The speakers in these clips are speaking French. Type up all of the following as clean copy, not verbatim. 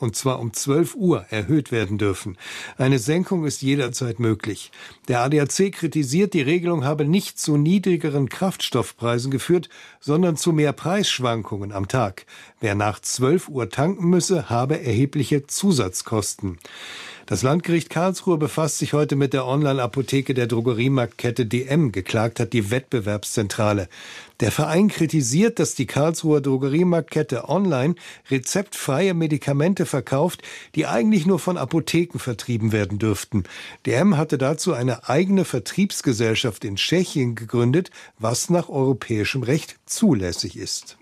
und zwar um 12 Uhr, erhöht werden dürfen. Eine Senkung ist jederzeit möglich. Der ADAC kritisiert, die Regelung habe nicht zu niedrigeren Kraftstoffpreisen geführt, sondern zu mehr Preisschwankungen am Tag. Wer nach 12 Uhr tanken müsse, habe erhebliche Zusatzkosten. Das Landgericht Karlsruhe befasst sich heute mit der Online-Apotheke der Drogeriemarktkette DM. Geklagt hat die Wettbewerbszentrale. Der Verein kritisiert, dass die Karlsruher Drogeriemarktkette online rezeptfreie Medikamente verkauft, die eigentlich nur von Apotheken vertrieben werden dürften. DM hatte dazu eine eigene Vertriebsgesellschaft in Tschechien gegründet, was nach europäischem Recht zulässig ist.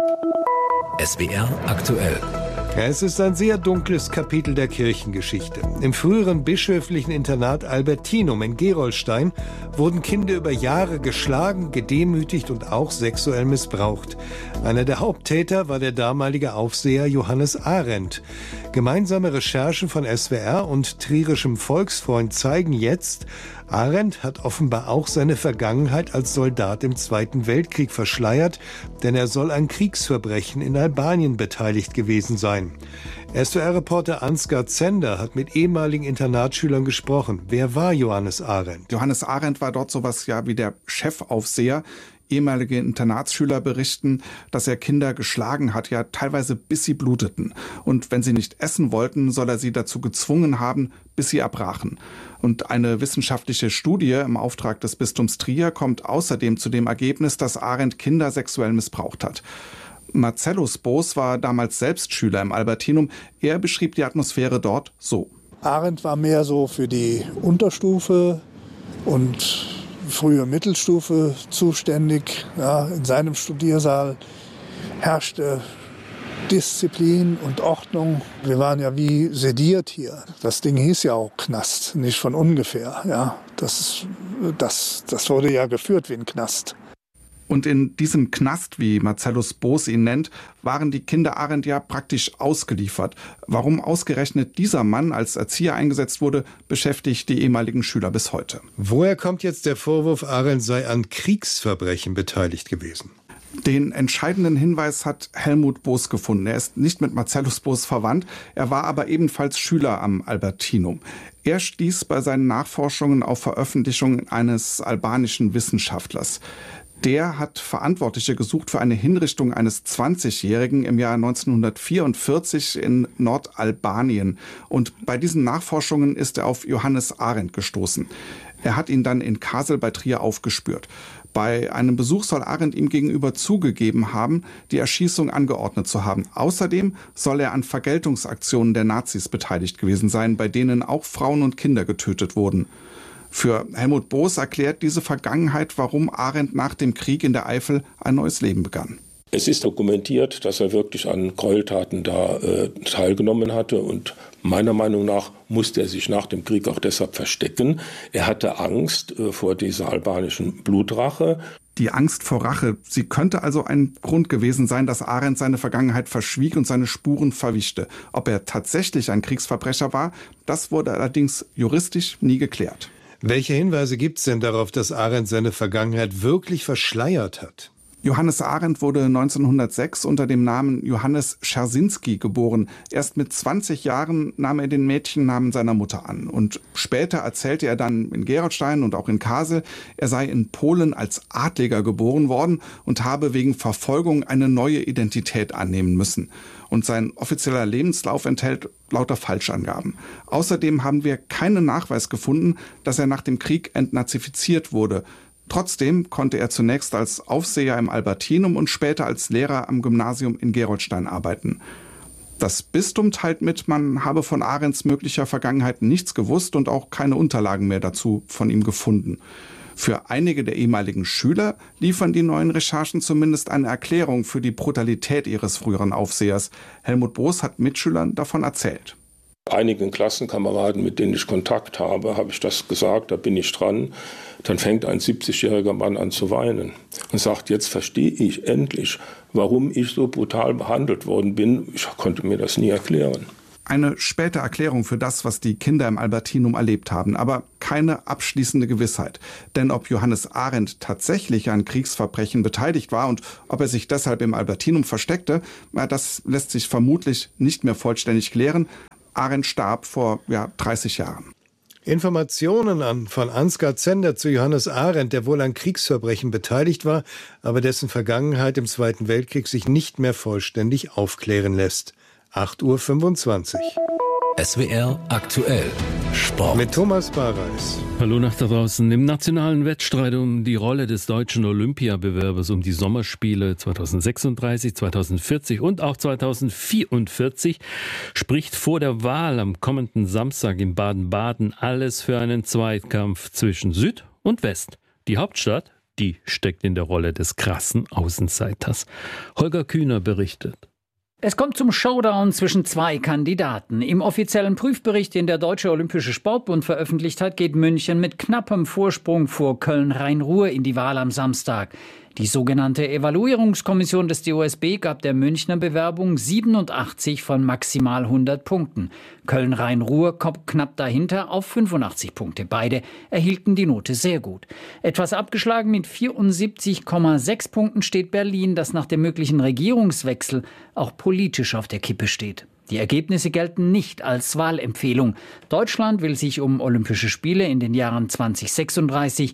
SWR aktuell. Es ist ein sehr dunkles Kapitel der Kirchengeschichte. Im früheren bischöflichen Internat Albertinum in Gerolstein wurden Kinder über Jahre geschlagen, gedemütigt und auch sexuell missbraucht. Einer der Haupttäter war der damalige Aufseher Johannes Arendt. Gemeinsame Recherchen von SWR und Trierischem Volksfreund zeigen jetzt, Arendt hat offenbar auch seine Vergangenheit als Soldat im Zweiten Weltkrieg verschleiert, denn er soll an Kriegsverbrechen in Albanien beteiligt gewesen sein. SWR-Reporter Ansgar Zender hat mit ehemaligen Internatsschülern gesprochen. Wer war Johannes Arendt? Johannes Arendt war dort sowas wie der Chefaufseher. Ehemalige Internatsschüler berichten, dass er Kinder geschlagen hat, ja teilweise bis sie bluteten. Und wenn sie nicht essen wollten, soll er sie dazu gezwungen haben, bis sie erbrachen. Und eine wissenschaftliche Studie im Auftrag des Bistums Trier kommt außerdem zu dem Ergebnis, dass Arendt Kinder sexuell missbraucht hat. Marcellus Boos war damals selbst Schüler im Albertinum. Er beschrieb die Atmosphäre dort so. Arendt war mehr so für die Unterstufe und frühe Mittelstufe zuständig. Ja, in seinem Studiersaal herrschte Disziplin und Ordnung. Wir waren ja wie sediert hier. Das Ding hieß ja auch Knast, nicht von ungefähr. Ja, das wurde ja geführt wie ein Knast. Und in diesem Knast, wie Marcellus Boos ihn nennt, waren die Kinder Arendt ja praktisch ausgeliefert. Warum ausgerechnet dieser Mann als Erzieher eingesetzt wurde, beschäftigt die ehemaligen Schüler bis heute. Woher kommt jetzt der Vorwurf, Arendt sei an Kriegsverbrechen beteiligt gewesen? Den entscheidenden Hinweis hat Helmut Boos gefunden. Er ist nicht mit Marcellus Boos verwandt, er war aber ebenfalls Schüler am Albertinum. Er stieß bei seinen Nachforschungen auf Veröffentlichungen eines albanischen Wissenschaftlers. Der hat Verantwortliche gesucht für eine Hinrichtung eines 20-Jährigen im Jahr 1944 in Nordalbanien. Und bei diesen Nachforschungen ist er auf Johannes Arendt gestoßen. Er hat ihn dann in Kassel bei Trier aufgespürt. Bei einem Besuch soll Arendt ihm gegenüber zugegeben haben, die Erschießung angeordnet zu haben. Außerdem soll er an Vergeltungsaktionen der Nazis beteiligt gewesen sein, bei denen auch Frauen und Kinder getötet wurden. Für Helmut Boos erklärt diese Vergangenheit, warum Arendt nach dem Krieg in der Eifel ein neues Leben begann. Es ist dokumentiert, dass er wirklich an Gräueltaten da teilgenommen hatte und meiner Meinung nach musste er sich nach dem Krieg auch deshalb verstecken. Er hatte Angst vor dieser albanischen Blutrache. Die Angst vor Rache, sie könnte also ein Grund gewesen sein, dass Arendt seine Vergangenheit verschwieg und seine Spuren verwischte. Ob er tatsächlich ein Kriegsverbrecher war, das wurde allerdings juristisch nie geklärt. Welche Hinweise gibt es denn darauf, dass Arendt seine Vergangenheit wirklich verschleiert hat? Johannes Arendt wurde 1906 unter dem Namen Johannes Schersinski geboren. Erst mit 20 Jahren nahm er den Mädchennamen seiner Mutter an. Und später erzählte er dann in Gerolstein und auch in Kassel, er sei in Polen als Adliger geboren worden und habe wegen Verfolgung eine neue Identität annehmen müssen. Und sein offizieller Lebenslauf enthält lauter Falschangaben. Außerdem haben wir keinen Nachweis gefunden, dass er nach dem Krieg entnazifiziert wurde. Trotzdem konnte er zunächst als Aufseher im Albertinum und später als Lehrer am Gymnasium in Gerolstein arbeiten. Das Bistum teilt mit, man habe von Arendts möglicher Vergangenheit nichts gewusst und auch keine Unterlagen mehr dazu von ihm gefunden. Für einige der ehemaligen Schüler liefern die neuen Recherchen zumindest eine Erklärung für die Brutalität ihres früheren Aufsehers. Helmut Boos hat Mitschülern davon erzählt. Einigen Klassenkameraden, mit denen ich Kontakt habe ich das gesagt, da bin ich dran. Dann fängt ein 70-jähriger Mann an zu weinen und sagt, jetzt verstehe ich endlich, warum ich so brutal behandelt worden bin. Ich konnte mir das nie erklären. Eine späte Erklärung für das, was die Kinder im Albertinum erlebt haben, aber keine abschließende Gewissheit. Denn ob Johannes Arendt tatsächlich an Kriegsverbrechen beteiligt war und ob er sich deshalb im Albertinum versteckte, das lässt sich vermutlich nicht mehr vollständig klären. Arendt starb vor 30 Jahren. Informationen von Ansgar Zender zu Johannes Arendt, der wohl an Kriegsverbrechen beteiligt war, aber dessen Vergangenheit im Zweiten Weltkrieg sich nicht mehr vollständig aufklären lässt. 8:25 Uhr. SWR aktuell Sport. Mit Thomas Bareis. Hallo nach da draußen. Im nationalen Wettstreit um die Rolle des deutschen Olympiabewerbers um die Sommerspiele 2036, 2040 und auch 2044 spricht vor der Wahl am kommenden Samstag in Baden-Baden alles für einen Zweikampf zwischen Süd und West. Die Hauptstadt, die steckt in der Rolle des krassen Außenseiters. Holger Kühner berichtet. Es kommt zum Showdown zwischen zwei Kandidaten. Im offiziellen Prüfbericht, den der Deutsche Olympische Sportbund veröffentlicht hat, geht München mit knappem Vorsprung vor Köln-Rhein-Ruhr in die Wahl am Samstag. Die sogenannte Evaluierungskommission des DOSB gab der Münchner Bewerbung 87 von maximal 100 Punkten. Köln-Rhein-Ruhr kommt knapp dahinter auf 85 Punkte. Beide erhielten die Note sehr gut. Etwas abgeschlagen mit 74,6 Punkten steht Berlin, das nach dem möglichen Regierungswechsel auch politisch auf der Kippe steht. Die Ergebnisse gelten nicht als Wahlempfehlung. Deutschland will sich um Olympische Spiele in den Jahren 2036,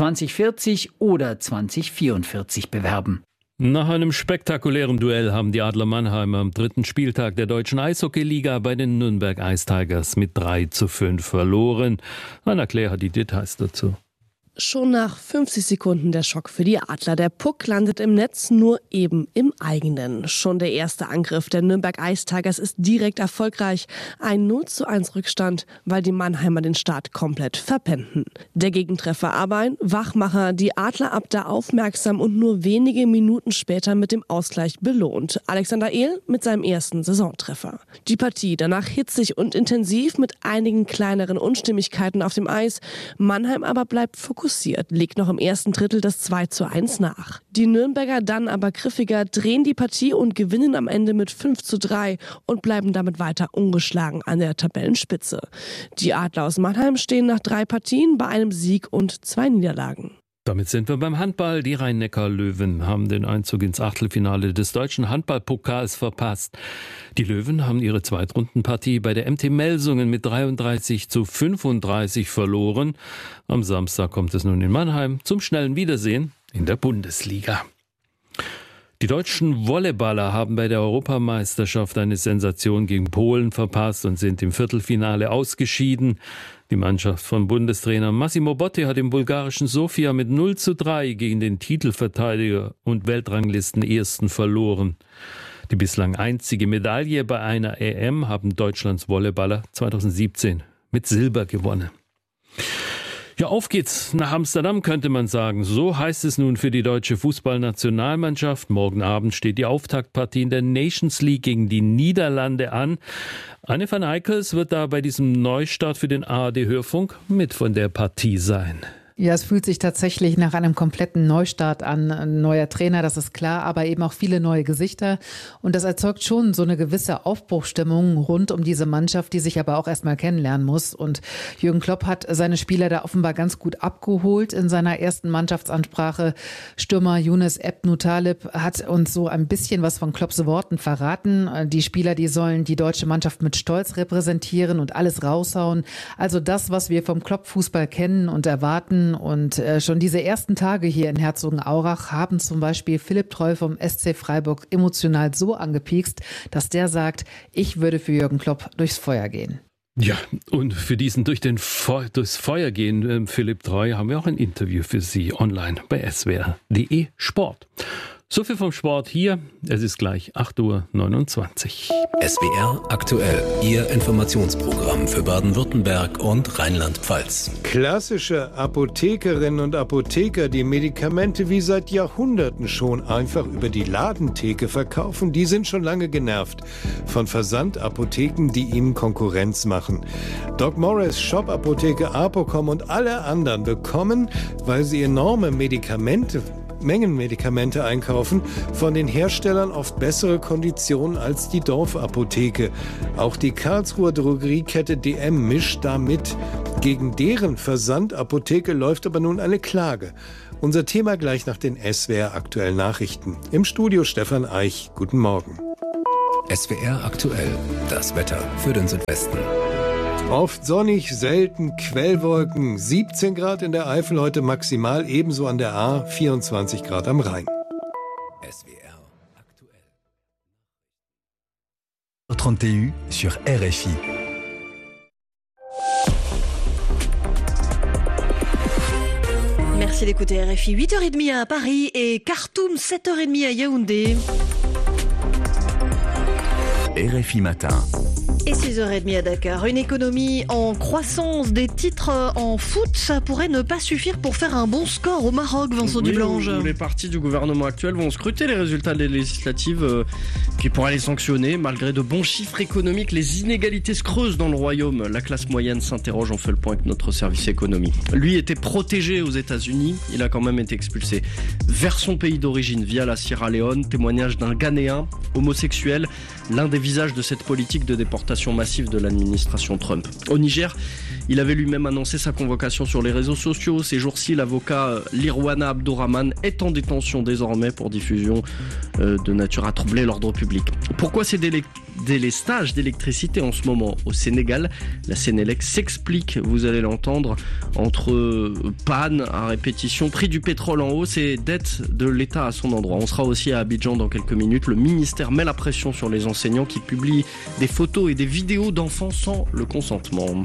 2040 oder 2044 bewerben. Nach einem spektakulären Duell haben die Adler Mannheim am 3. Spieltag der deutschen Eishockeyliga bei den Nürnberg Ice Tigers mit 3:5 verloren. Anna Claire hat die Details dazu. Schon nach 50 Sekunden der Schock für die Adler. Der Puck landet im Netz, nur eben im eigenen. Schon der erste Angriff der Nürnberg Ice Tigers ist direkt erfolgreich. Ein 0:1 Rückstand, weil die Mannheimer den Start komplett verpennten. Der Gegentreffer aber ein Wachmacher. Die Adler ab da aufmerksam und nur wenige Minuten später mit dem Ausgleich belohnt. Alexander Ehl mit seinem ersten Saisontreffer. Die Partie danach hitzig und intensiv mit einigen kleineren Unstimmigkeiten auf dem Eis. Mannheim aber bleibt fokussiert, legt noch im ersten Drittel das 2:1 nach. Die Nürnberger dann aber griffiger, drehen die Partie und gewinnen am Ende mit 5:3 und bleiben damit weiter ungeschlagen an der Tabellenspitze. Die Adler aus Mannheim stehen nach 3 Partien bei einem Sieg und 2 Niederlagen. Damit sind wir beim Handball. Die Rhein-Neckar-Löwen haben den Einzug ins Achtelfinale des deutschen Handballpokals verpasst. Die Löwen haben ihre Zweitrundenpartie bei der MT Melsungen mit 33:35 verloren. Am Samstag kommt es nun in Mannheim zum schnellen Wiedersehen in der Bundesliga. Die deutschen Volleyballer haben bei der Europameisterschaft eine Sensation gegen Polen verpasst und sind im Viertelfinale ausgeschieden. Die Mannschaft von Bundestrainer Massimo Botti hat im bulgarischen Sofia mit 0:3 gegen den Titelverteidiger und Weltranglisten-Ersten verloren. Die bislang einzige Medaille bei einer EM haben Deutschlands Volleyballer 2017 mit Silber gewonnen. Ja, auf geht's nach Amsterdam, könnte man sagen. So heißt es nun für die deutsche Fußballnationalmannschaft. Morgen Abend steht die Auftaktpartie in der Nations League gegen die Niederlande an. Anne van Eickels wird da bei diesem Neustart für den ARD-Hörfunk mit von der Partie sein. Ja, es fühlt sich tatsächlich nach einem kompletten Neustart an. Ein neuer Trainer, das ist klar, aber eben auch viele neue Gesichter. Und das erzeugt schon so eine gewisse Aufbruchstimmung rund um diese Mannschaft, die sich aber auch erstmal kennenlernen muss. Und Jürgen Klopp hat seine Spieler da offenbar ganz gut abgeholt in seiner ersten Mannschaftsansprache. Stürmer Younes Ebn-Taleb hat uns so ein bisschen was von Klopps Worten verraten. Die Spieler, die sollen die deutsche Mannschaft mit Stolz repräsentieren und alles raushauen. Also das, was wir vom Klopp-Fußball kennen und erwarten. Und schon diese ersten Tage hier in Herzogenaurach haben zum Beispiel Philipp Treu vom SC Freiburg emotional so angepiekst, dass der sagt, ich würde für Jürgen Klopp durchs Feuer gehen. Ja, und für diesen durchs Feuer gehen, Philipp Treu, haben wir auch ein Interview für Sie online bei swr.de Sport. So viel vom Sport hier. Es ist gleich 8:29 Uhr. SWR aktuell. Ihr Informationsprogramm für Baden-Württemberg und Rheinland-Pfalz. Klassische Apothekerinnen und Apotheker, die Medikamente wie seit Jahrhunderten schon einfach über die Ladentheke verkaufen, die sind schon lange genervt von Versandapotheken, die ihnen Konkurrenz machen. Doc Morris, Shop-Apotheke, Apocom und alle anderen bekommen, weil sie enorme Mengenmedikamente einkaufen, von den Herstellern oft bessere Konditionen als die Dorfapotheke. Auch die Karlsruher Drogeriekette DM mischt da mit. Gegen deren Versandapotheke läuft aber nun eine Klage. Unser Thema gleich nach den SWR aktuellen Nachrichten. Im Studio Stefan Eich. Guten Morgen. SWR aktuell, das Wetter für den Südwesten. Oft sonnig, selten Quellwolken. 17 Grad in der Eifel heute maximal, ebenso an der A, 24 Grad am Rhein. SWR aktuell. 31 sur RFI. Merci d'écouter RFI. 8h30 à Paris et Khartoum, 7h30 à Yaoundé. RFI Matin. Et 6h30 à Dakar. Une économie en croissance, des titres en foot, ça pourrait ne pas suffire pour faire un bon score au Maroc, Vincent Dublange. Les partis du gouvernement actuel vont scruter les résultats des législatives qui pourraient les sanctionner. Malgré de bons chiffres économiques, les inégalités se creusent dans le royaume. La classe moyenne s'interroge, on fait le point avec notre service économie. Lui était protégé aux États-Unis, il a quand même été expulsé vers son pays d'origine via la Sierra Leone. Témoignage d'un Ghanéen homosexuel, l'un des visages de cette politique de déportation massive de l'administration Trump. Au Niger, il avait lui-même annoncé sa convocation sur les réseaux sociaux. Ces jours-ci, l'avocat Lirwana Abdourahmane est en détention désormais pour diffusion de nature à troubler l'ordre public. Pourquoi ces délestages d'électricité en ce moment au Sénégal? La Sénélec s'explique, vous allez l'entendre, entre panne à répétition, prix du pétrole en hausse et dette de l'État à son endroit. On sera aussi à Abidjan dans quelques minutes. Le ministère met la pression sur les enseignants qui publient des photos et des vidéos d'enfants sans le consentement.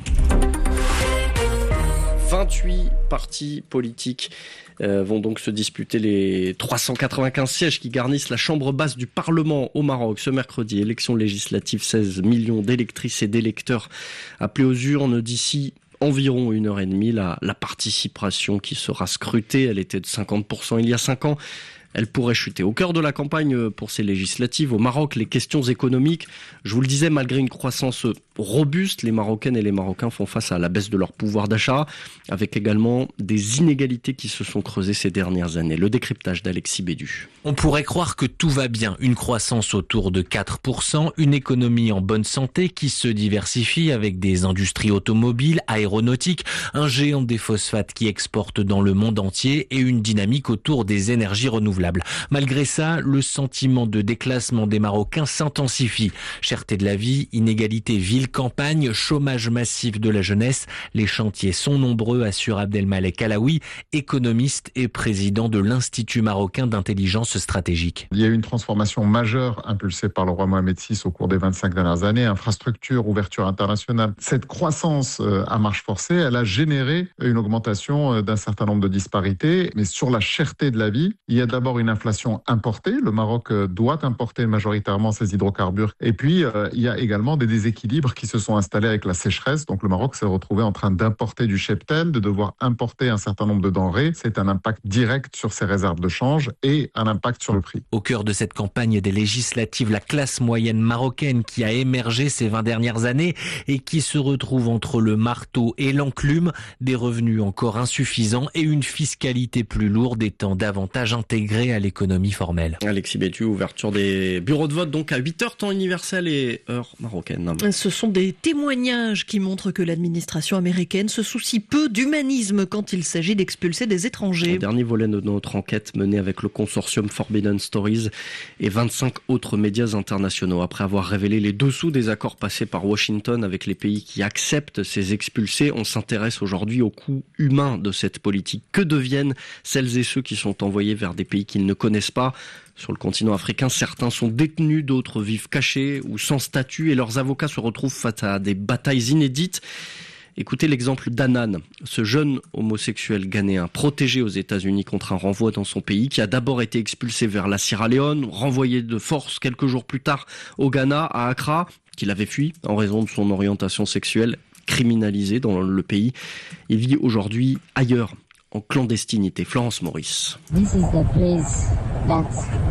28 partis politiques vont donc se disputer les 395 sièges qui garnissent la chambre basse du Parlement au Maroc. Ce mercredi, élection législative, 16 millions d'électrices et d'électeurs appelés aux urnes d'ici environ 1h30. La participation qui sera scrutée, elle était de 50% il y a 5 ans. Elle pourrait chuter. Au cœur de la campagne pour ces législatives, au Maroc, les questions économiques, je vous le disais, malgré une croissance robuste, les Marocaines et les Marocains font face à la baisse de leur pouvoir d'achat, avec également des inégalités qui se sont creusées ces dernières années. Le décryptage d'Alexis Bédu. On pourrait croire que tout va bien. Une croissance autour de 4%, une économie en bonne santé qui se diversifie avec des industries automobiles, aéronautiques, un géant des phosphates qui exporte dans le monde entier et une dynamique autour des énergies renouvelables. Malgré ça, le sentiment de déclassement des Marocains s'intensifie. Cherté de la vie, inégalité ville-campagne, chômage massif de la jeunesse. Les chantiers sont nombreux, assure Abdelmalek Alaoui, économiste et président de l'Institut marocain d'intelligence stratégique. Il y a eu une transformation majeure impulsée par le roi Mohamed VI au cours des 25 dernières années. Infrastructure, ouverture internationale. Cette croissance à marche forcée, elle a généré une augmentation d'un certain nombre de disparités. Mais sur la cherté de la vie, il y a d'abord une inflation importée. Le Maroc doit importer majoritairement ses hydrocarbures. Et puis, il y a également des déséquilibres qui se sont installés avec la sécheresse. Donc, le Maroc s'est retrouvé en train d'importer du cheptel, de devoir importer un certain nombre de denrées. C'est un impact direct sur ses réserves de change et un impact sur le prix. Au cœur de cette campagne des législatives, la classe moyenne marocaine qui a émergé ces 20 dernières années et qui se retrouve entre le marteau et l'enclume, des revenus encore insuffisants et une fiscalité plus lourde étant davantage intégrée à l'économie formelle. Alexis Bétu, ouverture des bureaux de vote donc à 8h temps universel et heure marocaine. Ce sont des témoignages qui montrent que l'administration américaine se soucie peu d'humanisme quand il s'agit d'expulser des étrangers. Le dernier volet de notre enquête menée avec le consortium Forbidden Stories et 25 autres médias internationaux. Après avoir révélé les dessous des accords passés par Washington avec les pays qui acceptent ces expulsés, on s'intéresse aujourd'hui au coût humain de cette politique. Que deviennent celles et ceux qui sont envoyés vers des pays qu'ils ne connaissent pas? Sur le continent africain, certains sont détenus, d'autres vivent cachés ou sans statut et leurs avocats se retrouvent face à des batailles inédites. Écoutez l'exemple d'Anan, ce jeune homosexuel ghanéen protégé aux États-Unis contre un renvoi dans son pays, qui a d'abord été expulsé vers la Sierra Leone, renvoyé de force quelques jours plus tard au Ghana, à Accra, qu'il avait fui en raison de son orientation sexuelle, criminalisé dans le pays. Il vit aujourd'hui ailleurs, en clandestinité. Florence Maurice. This is the place that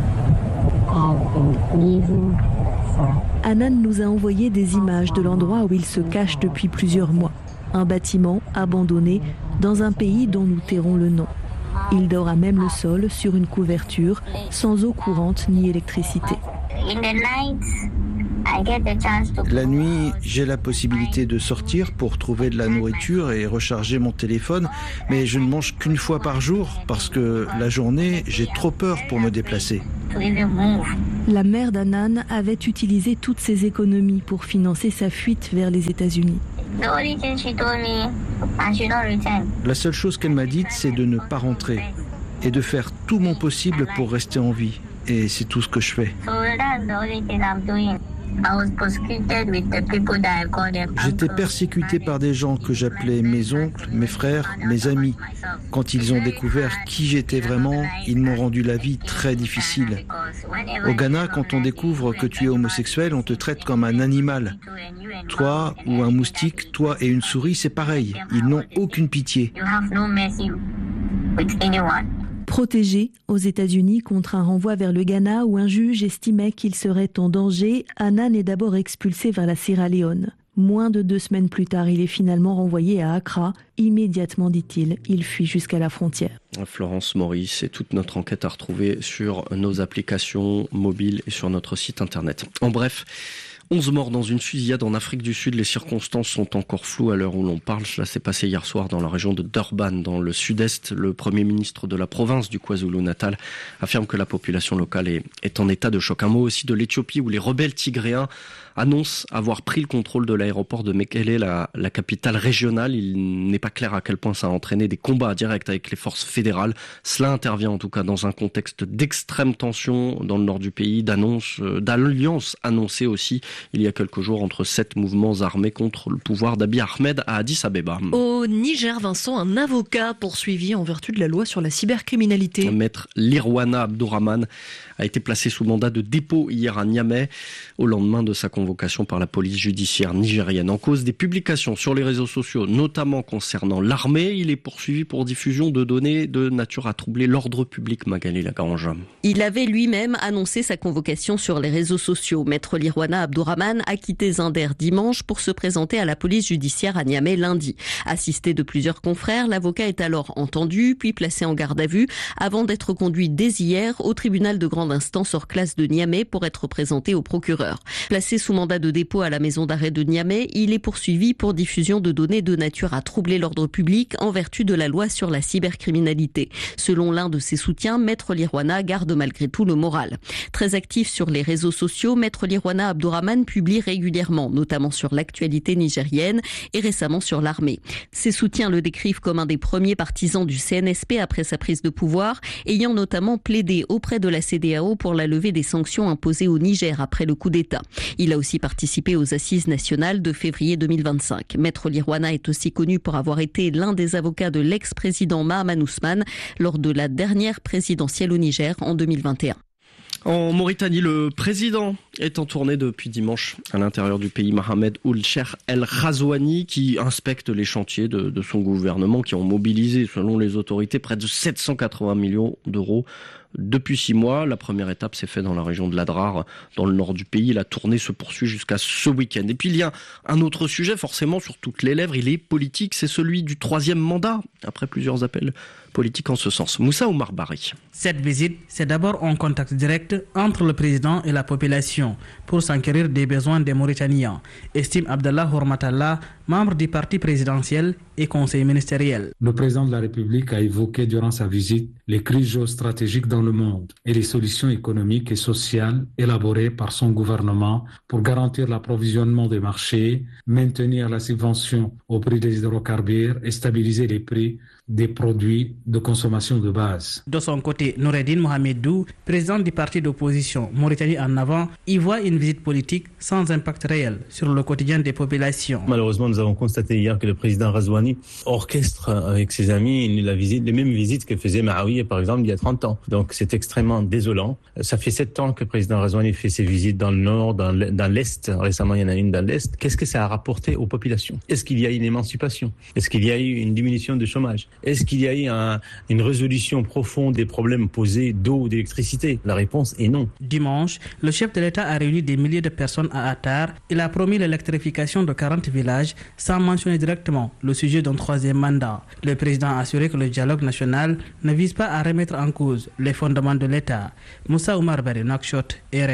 I've been living for. Anan nous a envoyé des images de l'endroit où il se cache depuis plusieurs mois. Un bâtiment abandonné dans un pays dont nous tairons le nom. Il dort à même le sol sur une couverture, sans eau courante ni électricité. In the night, La nuit, j'ai la possibilité de sortir pour trouver de la nourriture et recharger mon téléphone, mais je ne mange qu'une fois par jour parce que la journée, j'ai trop peur pour me déplacer. La mère d'Anan avait utilisé toutes ses économies pour financer sa fuite vers les États-Unis. La seule chose qu'elle m'a dite, c'est de ne pas rentrer et de faire tout mon possible pour rester en vie. Et c'est tout ce que je fais. J'étais persécuté par des gens que j'appelais mes oncles, mes frères, mes amis. Quand ils ont découvert qui j'étais vraiment, ils m'ont rendu la vie très difficile. Au Ghana, quand on découvre que tu es homosexuel, on te traite comme un animal. Toi ou un moustique, toi et une souris, c'est pareil. Ils n'ont aucune pitié. Protégé aux États-Unis contre un renvoi vers le Ghana où un juge estimait qu'il serait en danger, Anan est d'abord expulsé vers la Sierra Leone. Moins de 2 semaines plus tard, il est finalement renvoyé à Accra. Immédiatement, dit-il, il fuit jusqu'à la frontière. Florence Maurice et toute notre enquête à retrouver sur nos applications mobiles et sur notre site internet. En bref, 11 morts dans une fusillade en Afrique du Sud. Les circonstances sont encore floues à l'heure où l'on parle. Cela s'est passé hier soir dans la région de Durban, dans le sud-est. Le premier ministre de la province du KwaZulu-Natal affirme que la population locale est en état de choc. Un mot aussi de l'Éthiopie où les rebelles tigréens annoncent avoir pris le contrôle de l'aéroport de Mekele, la capitale régionale. Il n'est pas clair à quel point ça a entraîné des combats directs avec les forces fédérales. Cela intervient en tout cas dans un contexte d'extrême tension dans le nord du pays, d'alliance annoncée aussi il y a quelques jours entre 7 mouvements armés contre le pouvoir d'Abiy Ahmed à Addis Abeba. Au Niger, Vincent, un avocat poursuivi en vertu de la loi sur la cybercriminalité. Maître Lirwana Abdourahmane a été placé sous mandat de dépôt hier à Niamey au lendemain de sa convocation par la police judiciaire nigérienne. En cause des publications sur les réseaux sociaux, notamment concernant l'armée, il est poursuivi pour diffusion de données de nature à troubler l'ordre public, Magali Lagrange. Il avait lui-même annoncé sa convocation sur les réseaux sociaux. Maître Lirwana Abdourahmane a quitté Zinder dimanche pour se présenter à la police judiciaire à Niamey lundi. Assisté de plusieurs confrères, l'avocat est alors entendu, puis placé en garde à vue, avant d'être conduit dès hier au tribunal de grande instance hors classe de Niamey pour être présenté au procureur. Placé sous mandat de dépôt à la maison d'arrêt de Niamey, il est poursuivi pour diffusion de données de nature à troubler l'ordre public en vertu de la loi sur la cybercriminalité. Selon l'un de ses soutiens, Maître Lirwana garde malgré tout le moral. Très actif sur les réseaux sociaux, Maître Lirwana Abdourahmane publie régulièrement, notamment sur l'actualité nigérienne et récemment sur l'armée. Ses soutiens le décrivent comme un des premiers partisans du CNSP après sa prise de pouvoir, ayant notamment plaidé auprès de la CEDEAO pour la levée des sanctions imposées au Niger après le coup d'État. Il a aussi participé aux assises nationales de février 2025. Maître Lirwana est aussi connu pour avoir été l'un des avocats de l'ex-président Mahaman Ousmane lors de la dernière présidentielle au Niger en 2021. En Mauritanie, le président est en tournée depuis dimanche à l'intérieur du pays. Mohamed Ould Cheikh El Ghazouani qui inspecte les chantiers de son gouvernement qui ont mobilisé, selon les autorités, près de 780 millions d'euros. Depuis 6 mois, la première étape s'est faite dans la région de l'Adrar, dans le nord du pays. La tournée se poursuit jusqu'à ce week-end. Et puis il y a un autre sujet, forcément, sur toutes les lèvres. Il est politique, c'est celui du 3e mandat, après plusieurs appels politiques en ce sens. Moussa Oumar Bari. Cette visite, c'est d'abord un contact direct entre le président et la population pour s'enquérir des besoins des Mauritaniens, estime Abdallah Hormatallah, membre du parti présidentiel et conseiller ministériel. Le président de la République a évoqué durant sa visite les crises géostratégiques dans le monde et les solutions économiques et sociales élaborées par son gouvernement pour garantir l'approvisionnement des marchés, maintenir la subvention au prix des hydrocarbures et stabiliser les prix des produits de consommation de base. De son côté, Noureddine Mohamedou, président du parti d'opposition Mauritanie en avant, y voit une visite politique sans impact réel sur le quotidien des populations. Malheureusement, nous avons constaté hier que le président Ghazouani orchestre avec ses amis les mêmes visites que faisait Maawiya, par exemple, il y a 30 ans. Donc c'est extrêmement désolant. Ça fait 7 ans que le président Ghazouani fait ses visites dans le nord, dans l'est. Récemment, il y en a une dans l'est. Qu'est-ce que ça a rapporté aux populations? Est-ce qu'il y a une émancipation? Est-ce qu'il y a eu une diminution du chômage? Est-ce qu'il y a eu une résolution profonde des problèmes posés d'eau, d'électricité? La réponse est non. Dimanche, le chef de l'État a réuni des milliers de personnes à Attar. Il a promis l'électrification de 40 villages sans mentionner directement le sujet d'un 3e mandat. Le président a assuré que le dialogue national ne vise pas à remettre en cause les fondements de l'État. Moussa Oumar Bari, Nouakchott, RFI.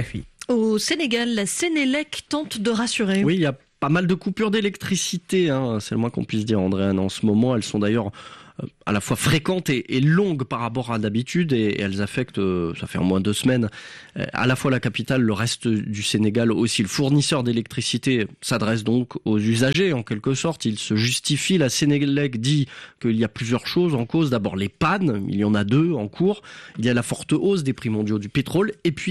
Au Sénégal, la Sénélec tente de rassurer. Oui, il y a pas mal de coupures d'électricité, c'est le moins qu'on puisse dire, Andréane, en ce moment. Elles sont d'ailleurs à la fois fréquentes et longues par rapport à d'habitude, et elles affectent, ça fait au moins 2 semaines, à la fois la capitale, le reste du Sénégal aussi. Le fournisseur d'électricité s'adresse donc aux usagers, en quelque sorte. Il se justifie. La Sénélec dit qu'il y a plusieurs choses en cause. D'abord les pannes, il y en a 2 en cours. Il y a la forte hausse des prix mondiaux du pétrole, et puis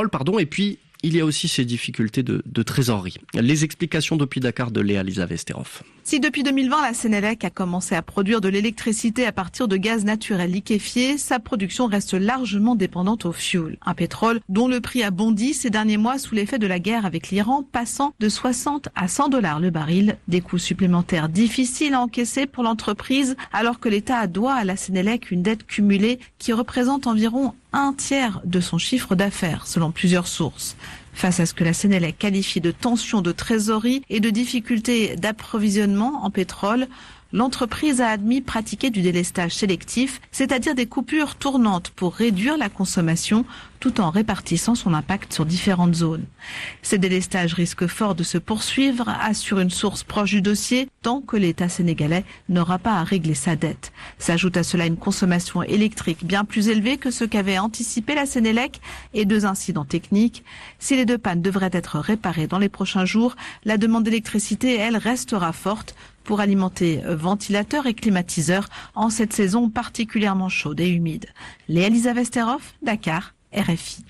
il y a aussi ces difficultés de trésorerie. Les explications depuis Dakar de Léa Lisa Vesterov. Si depuis 2020, la Sénélec a commencé à produire de l'électricité à partir de gaz naturel liquéfié, sa production reste largement dépendante au fioul. Un pétrole dont le prix a bondi ces derniers mois sous l'effet de la guerre avec l'Iran, passant de 60 à 100 $ le baril. Des coûts supplémentaires difficiles à encaisser pour l'entreprise, alors que l'État doit à la Sénélec une dette cumulée qui représente environ 1/3 de son chiffre d'affaires, selon plusieurs sources. Face à ce que la Sénélec qualifie de tension de trésorerie et de difficultés d'approvisionnement en pétrole, l'entreprise a admis pratiquer du délestage sélectif, c'est-à-dire des coupures tournantes pour réduire la consommation tout en répartissant son impact sur différentes zones. Ces délestages risquent fort de se poursuivre, assure une source proche du dossier, tant que l'État sénégalais n'aura pas à régler sa dette. S'ajoute à cela une consommation électrique bien plus élevée que ce qu'avait anticipé la Sénélec et 2 incidents techniques. Si les 2 pannes devraient être réparées dans les prochains jours, la demande d'électricité, elle, restera forte pour alimenter ventilateurs et climatiseurs en cette saison particulièrement chaude et humide. Léa Lisa Vesterov, Dakar, RFI.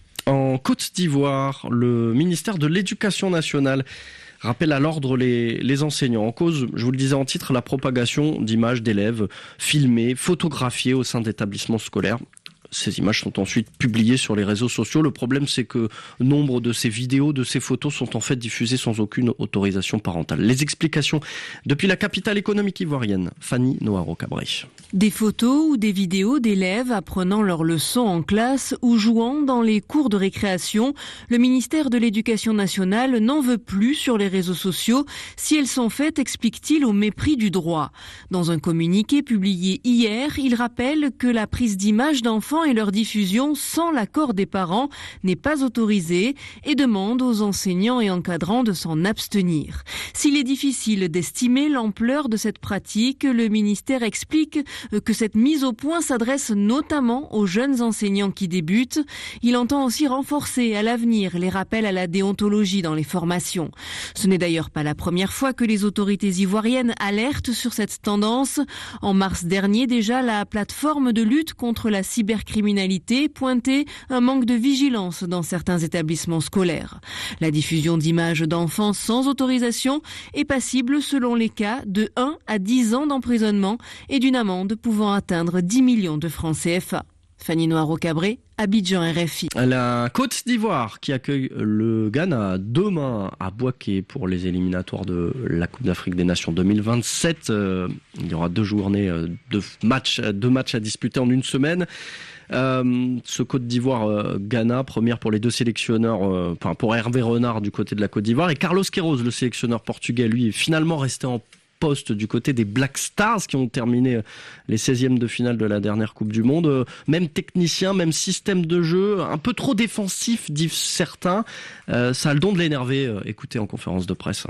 En Côte d'Ivoire, le ministère de l'Éducation nationale rappelle à l'ordre les enseignants. En cause, je vous le disais en titre, la propagation d'images d'élèves filmées, photographiées au sein d'établissements scolaires. Ces images sont ensuite publiées sur les réseaux sociaux. Le problème, c'est que nombre de ces vidéos, de ces photos sont en fait diffusées sans aucune autorisation parentale. Les explications depuis la capitale économique ivoirienne, Fanny Noaro-Cabré. Des photos ou des vidéos d'élèves apprenant leurs leçons en classe ou jouant dans les cours de récréation. Le ministère de l'Éducation nationale n'en veut plus sur les réseaux sociaux si elles sont faites, explique-t-il, au mépris du droit. Dans un communiqué publié hier, il rappelle que la prise d'images d'enfants et leur diffusion sans l'accord des parents n'est pas autorisée et demande aux enseignants et encadrants de s'en abstenir. S'il est difficile d'estimer l'ampleur de cette pratique, le ministère explique que cette mise au point s'adresse notamment aux jeunes enseignants qui débutent. Il entend aussi renforcer à l'avenir les rappels à la déontologie dans les formations. Ce n'est d'ailleurs pas la première fois que les autorités ivoiriennes alertent sur cette tendance. En mars dernier déjà, la plateforme de lutte contre la cybercriminalité pointait un manque de vigilance dans certains établissements scolaires. La diffusion d'images d'enfants sans autorisation est passible selon les cas de 1 à 10 ans d'emprisonnement et d'une amende pouvant atteindre 10 millions de francs CFA. Fanny Noaro-Cabré, Abidjan, RFI. La Côte d'Ivoire qui accueille le Ghana demain à Bouaké pour les éliminatoires de la Coupe d'Afrique des Nations 2027. Il y aura 2 journées, 2 matchs à disputer en une semaine. Ce Côte d'Ivoire-Ghana, première pour les 2 sélectionneurs, pour Hervé Renard du côté de la Côte d'Ivoire, et Carlos Queiroz, le sélectionneur portugais, lui, est finalement resté en poste du côté des Black Stars qui ont terminé les 16e de finale de la dernière Coupe du Monde. Même technicien, même système de jeu, un peu trop défensif, disent certains. Ça a le don de l'énerver. Écoutez en conférence de presse.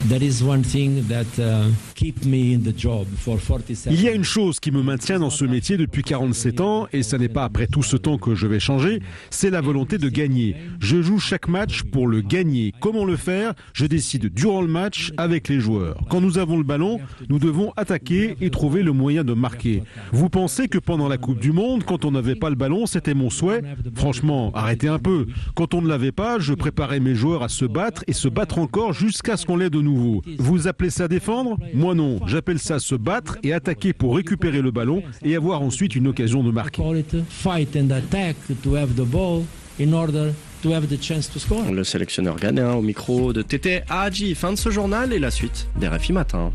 Il y a une chose qui me maintient dans ce métier depuis 47 ans, et ça n'est pas après tout ce temps que je vais changer, c'est la volonté de gagner. Je joue chaque match pour le gagner. Comment le faire? Je décide durant le match avec les joueurs. Quand nous avons le ballon, nous devons attaquer et trouver le moyen de marquer. Vous pensez que pendant la Coupe du Monde, quand on n'avait pas le ballon, c'était mon souhait? Franchement, arrêtez un peu. Quand on ne l'avait pas, je préparais mes joueurs à se battre et se battre encore jusqu'à ce qu'on l'ait de nouveau. Vous appelez ça défendre? Moi non, j'appelle ça se battre et attaquer pour récupérer le ballon et avoir ensuite une occasion de marquer. Le sélectionneur ghanéen au micro de Tété Hadji. Fin de ce journal et la suite des RFI Matin.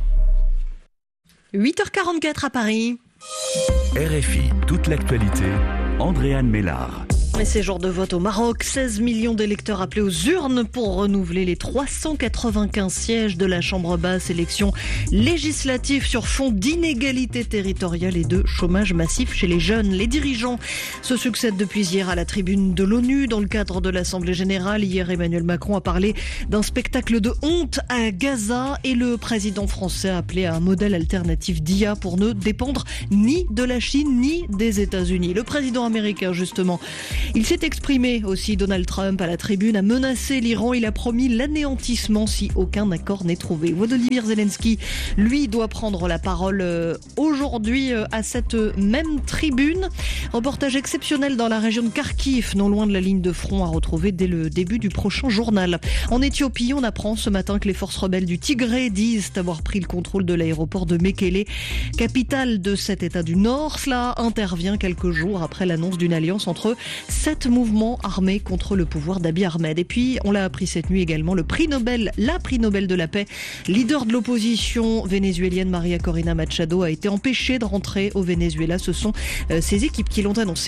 8h44 à Paris. RFI, toute l'actualité, Andréane Mélard. Mais c'est jour de vote au Maroc. 16 millions d'électeurs appelés aux urnes pour renouveler les 395 sièges de la Chambre basse. Élection législative sur fond d'inégalité territoriale et de chômage massif chez les jeunes. Les dirigeants se succèdent depuis hier à la tribune de l'ONU dans le cadre de l'Assemblée générale. Hier, Emmanuel Macron a parlé d'un spectacle de honte à Gaza et le président français a appelé à un modèle alternatif d'IA pour ne dépendre ni de la Chine ni des États-Unis. Le président américain, justement, il s'est exprimé aussi. Donald Trump à la tribune a menacé l'Iran. Il a promis l'anéantissement si aucun accord n'est trouvé. Volodymyr Zelensky, lui, doit prendre la parole aujourd'hui à cette même tribune. Reportage exceptionnel dans la région de Kharkiv, non loin de la ligne de front, à retrouver dès le début du prochain journal. En Éthiopie, on apprend ce matin que les forces rebelles du Tigré disent avoir pris le contrôle de l'aéroport de Mekele, capitale de cet état du Nord. Cela intervient quelques jours après l'annonce d'une alliance entre 7 mouvements armés contre le pouvoir d'Abiy Ahmed. Et puis, on l'a appris cette nuit également, la prix Nobel de la paix, leader de l'opposition vénézuélienne Maria Corina Machado, a été empêchée de rentrer au Venezuela. Ce sont ses équipes qui l'ont annoncé.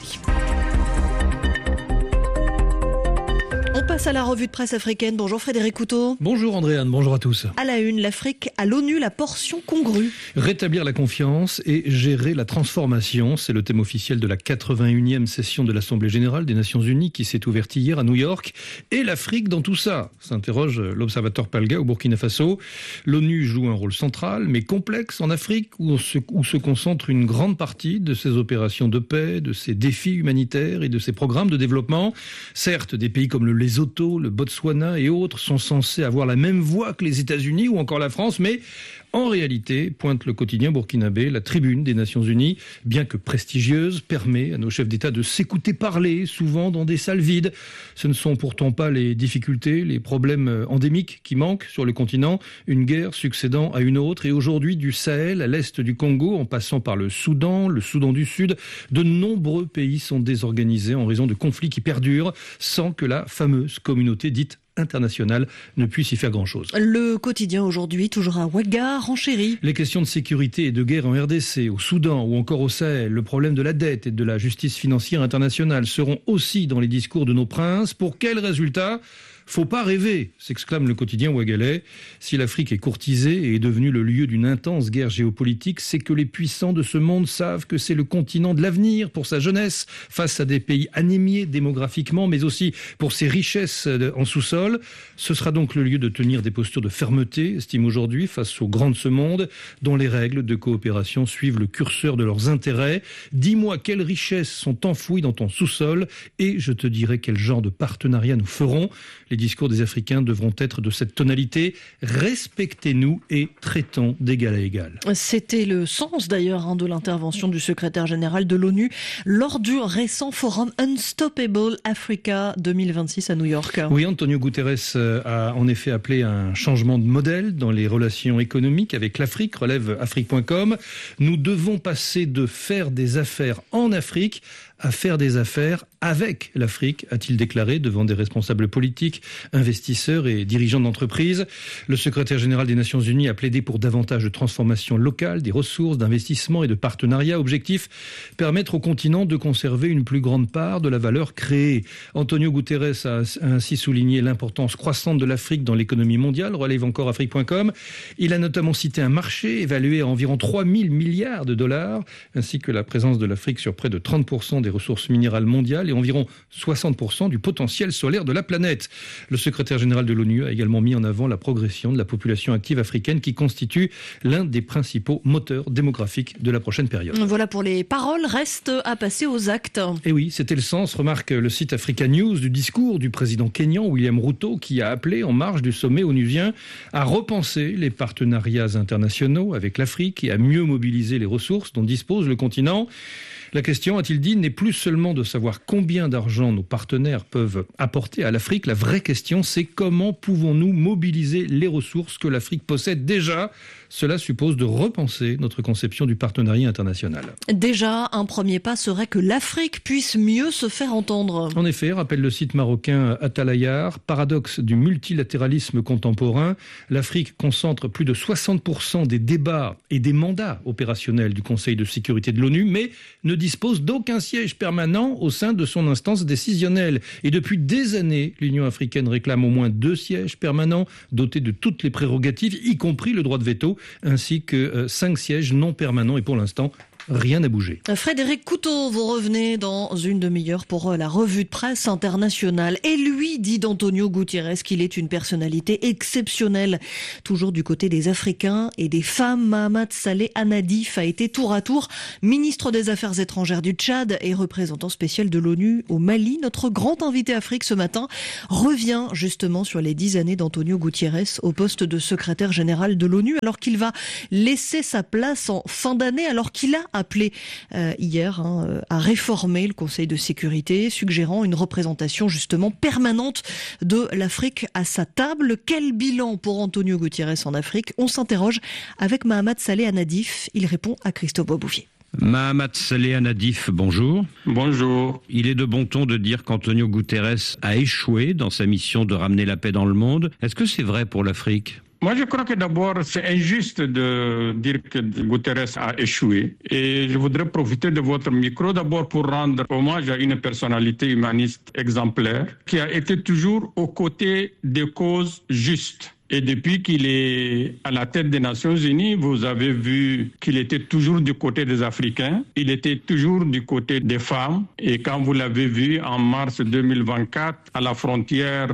On passe à la revue de presse africaine. Bonjour Frédéric Couteau. Bonjour Andréane, bonjour à tous. À la une, l'Afrique à l'ONU, la portion congrue. Rétablir la confiance et gérer la transformation, c'est le thème officiel de la 81e session de l'Assemblée générale des Nations unies qui s'est ouverte hier à New York. Et l'Afrique dans tout ça, s'interroge l'observateur Palga au Burkina Faso. L'ONU joue un rôle central mais complexe en Afrique où se concentre une grande partie de ses opérations de paix, de ses défis humanitaires et de ses programmes de développement. Certes, des pays comme le Lesotho, le Botswana et autres sont censés avoir la même voix que les États-Unis ou encore la France, mais en réalité, pointe le quotidien burkinabé, la tribune des Nations Unies, bien que prestigieuse, permet à nos chefs d'État de s'écouter parler, souvent dans des salles vides. Ce ne sont pourtant pas les difficultés, les problèmes endémiques qui manquent sur le continent, une guerre succédant à une autre. Et aujourd'hui, du Sahel à l'est du Congo, en passant par le Soudan du Sud, de nombreux pays sont désorganisés en raison de conflits qui perdurent sans que la fameuse communauté dite internationale ne puisse y faire grand-chose. Le quotidien aujourd'hui, toujours à Ouaga, renchérit. Les questions de sécurité et de guerre en RDC, au Soudan ou encore au Sahel, le problème de la dette et de la justice financière internationale seront aussi dans les discours de nos princes. Pour quel résultat ? Faut pas rêver, s'exclame le quotidien ouagalais. Si l'Afrique est courtisée et est devenue le lieu d'une intense guerre géopolitique, c'est que les puissants de ce monde savent que c'est le continent de l'avenir pour sa jeunesse, face à des pays anémiés démographiquement, mais aussi pour ses richesses en sous-sol. Ce sera donc le lieu de tenir des postures de fermeté, estime aujourd'hui, face aux grands de ce monde, dont les règles de coopération suivent le curseur de leurs intérêts. Dis-moi quelles richesses sont enfouies dans ton sous-sol et je te dirai quel genre de partenariat nous ferons. Les discours des Africains devront être de cette tonalité. Respectez-nous et traitons d'égal à égal. C'était le sens d'ailleurs de l'intervention du secrétaire général de l'ONU lors du récent forum Unstoppable Africa 2026 à New York. Oui, Antonio Guterres a en effet appelé à un changement de modèle dans les relations économiques avec l'Afrique, relève Afrique.com. Nous devons passer de faire des affaires en Afrique à faire des affaires avec l'Afrique, a-t-il déclaré devant des responsables politiques, investisseurs et dirigeants d'entreprises. Le secrétaire général des Nations Unies a plaidé pour davantage de transformation locale, des ressources, d'investissement et de partenariats. Objectif, permettre au continent de conserver une plus grande part de la valeur créée. Antonio Guterres a ainsi souligné l'importance croissante de l'Afrique dans l'économie mondiale, relève encore Afrique.com. Il a notamment cité un marché évalué à environ 3 000 milliards de dollars, ainsi que la présence de l'Afrique sur près de 30% des ressources minérales mondiales et environ 60% du potentiel solaire de la planète. Le secrétaire général de l'ONU a également mis en avant la progression de la population active africaine qui constitue l'un des principaux moteurs démographiques de la prochaine période. Voilà pour les paroles, reste à passer aux actes. Et oui, c'était le sens, remarque le site Africa News, du discours du président kényan William Ruto qui a appelé en marge du sommet onusien à repenser les partenariats internationaux avec l'Afrique et à mieux mobiliser les ressources dont dispose le continent. La question, a-t-il dit, n'est plus seulement de savoir combien d'argent nos partenaires peuvent apporter à l'Afrique. La vraie question, c'est comment pouvons-nous mobiliser les ressources que l'Afrique possède déjà. Cela suppose de repenser notre conception du partenariat international. Déjà, un premier pas serait que l'Afrique puisse mieux se faire entendre. En effet, rappelle le site marocain Atalayar, paradoxe du multilatéralisme contemporain, l'Afrique concentre plus de 60% des débats et des mandats opérationnels du Conseil de sécurité de l'ONU, mais ne dispose d'aucun siège siège permanent au sein de son instance décisionnelle. Et depuis des années, l'Union africaine réclame au moins 2 sièges permanents dotés de toutes les prérogatives, y compris le droit de veto, ainsi que 5 sièges non permanents. Et pour l'instant, rien n'a bougé. Frédéric Couteau, vous revenez dans une demi-heure pour la revue de presse internationale. Et lui dit d'Antonio Guterres qu'il est une personnalité exceptionnelle. Toujours du côté des Africains et des femmes, Mahamat Saleh Anadif a été tour à tour ministre des Affaires étrangères du Tchad et représentant spécial de l'ONU au Mali. Notre grand invité Afrique ce matin revient justement sur les 10 années d'Antonio Guterres au poste de secrétaire général de l'ONU, alors qu'il va laisser sa place en fin d'année, alors qu'il a appelé hier à réformer le Conseil de sécurité, suggérant une représentation justement permanente de l'Afrique à sa table. Quel bilan pour Antonio Guterres en Afrique? On s'interroge avec Mahamat Saleh Anadif. Il répond à Christophe Boisbouvier. Mahamat Saleh Anadif, bonjour. Bonjour. Il est de bon ton de dire qu'Antonio Guterres a échoué dans sa mission de ramener la paix dans le monde. Est-ce que c'est vrai pour l'Afrique ? Moi, je crois que d'abord, c'est injuste de dire que Guterres a échoué. Et je voudrais profiter de votre micro d'abord pour rendre hommage à une personnalité humaniste exemplaire qui a été toujours aux côtés des causes justes. Et depuis qu'il est à la tête des Nations Unies, vous avez vu qu'il était toujours du côté des Africains, il était toujours du côté des femmes. Et quand vous l'avez vu en mars 2024 à la frontière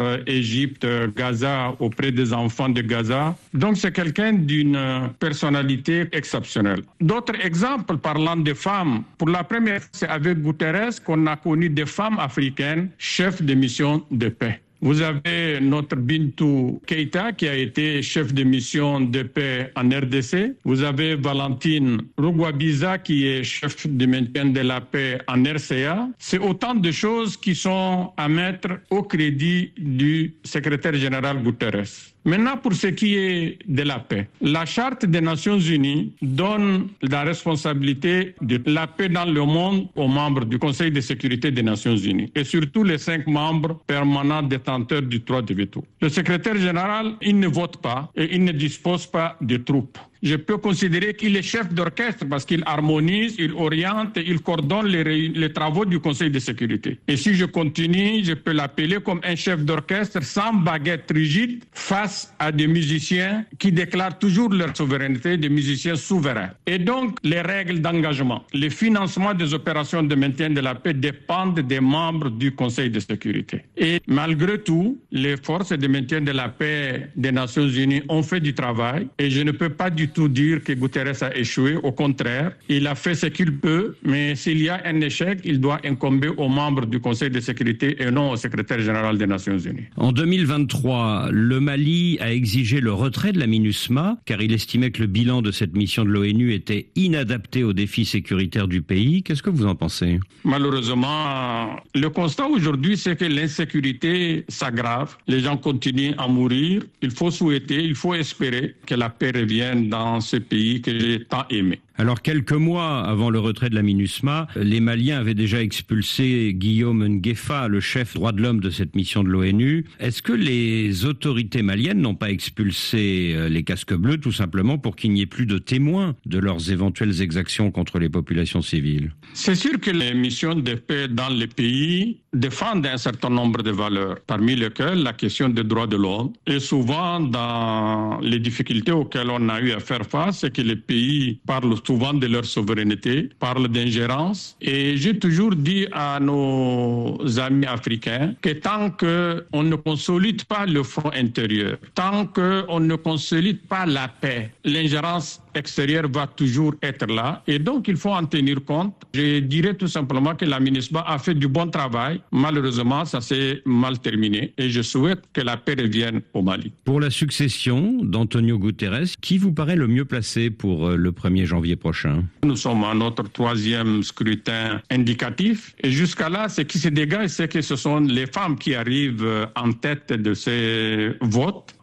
Égypte-Gaza auprès des enfants de Gaza, donc c'est quelqu'un d'une personnalité exceptionnelle. D'autres exemples parlant des femmes, pour la première fois, c'est avec Guterres qu'on a connu des femmes africaines chefs de mission de paix. Vous avez notre Bintou Keïta qui a été chef de mission de paix en RDC. Vous avez Valentine Rugwabiza qui est chef de maintien de la paix en RCA. C'est autant de choses qui sont à mettre au crédit du secrétaire général Guterres. Maintenant, pour ce qui est de la paix, la Charte des Nations Unies donne la responsabilité de la paix dans le monde aux membres du Conseil de sécurité des Nations Unies et surtout les 5 membres permanents détenteurs du droit de veto. Le secrétaire général, il ne vote pas et il ne dispose pas de troupes. Je peux considérer qu'il est chef d'orchestre parce qu'il harmonise, il oriente et il coordonne les travaux du Conseil de sécurité. Et si je continue, je peux l'appeler comme un chef d'orchestre sans baguette rigide face à des musiciens qui déclarent toujours leur souveraineté, des musiciens souverains. Et donc, les règles d'engagement, le financement des opérations de maintien de la paix dépendent des membres du Conseil de sécurité. Et malgré tout, les forces de maintien de la paix des Nations Unies ont fait du travail et je ne peux pas du tout dire que Guterres a échoué. Au contraire, il a fait ce qu'il peut, mais s'il y a un échec, il doit incomber aux membres du Conseil de sécurité et non au secrétaire général des Nations Unies. En 2023, le Mali a exigé le retrait de la MINUSMA car il estimait que le bilan de cette mission de l'ONU était inadapté aux défis sécuritaires du pays. Qu'est-ce que vous en pensez? Malheureusement, le constat aujourd'hui, c'est que l'insécurité s'aggrave. Les gens continuent à mourir. Il faut souhaiter, il faut espérer que la paix revienne dans ce pays que j'ai tant aimé. Alors, quelques mois avant le retrait de la MINUSMA, les Maliens avaient déjà expulsé Guillaume Nguefa, le chef droit de l'homme de cette mission de l'ONU. Est-ce que les autorités maliennes n'ont pas expulsé les casques bleus tout simplement pour qu'il n'y ait plus de témoins de leurs éventuelles exactions contre les populations civiles? C'est sûr que les missions de paix dans les pays défendent un certain nombre de valeurs, parmi lesquelles la question des droits de l'homme. Et souvent, dans les difficultés auxquelles on a eu à faire face, c'est que les pays parlent souvent de leur souveraineté, parlent d'ingérence. Et j'ai toujours dit à nos amis africains que tant qu'on ne consolide pas le front intérieur, tant qu'on ne consolide pas la paix, l'ingérence extérieure va toujours être là. Et donc, il faut en tenir compte. Je dirais tout simplement que la MINUSMA a fait du bon travail. Malheureusement, ça s'est mal terminé. Et je souhaite que la paix revienne au Mali. Pour la succession d'Antonio Guterres, qui vous paraît le mieux placé pour le 1er janvier prochain? Nous sommes à notre 3e scrutin indicatif. Et jusqu'à là, ce qui se dégage, c'est que ce sont les femmes qui arrivent en tête de ces votes.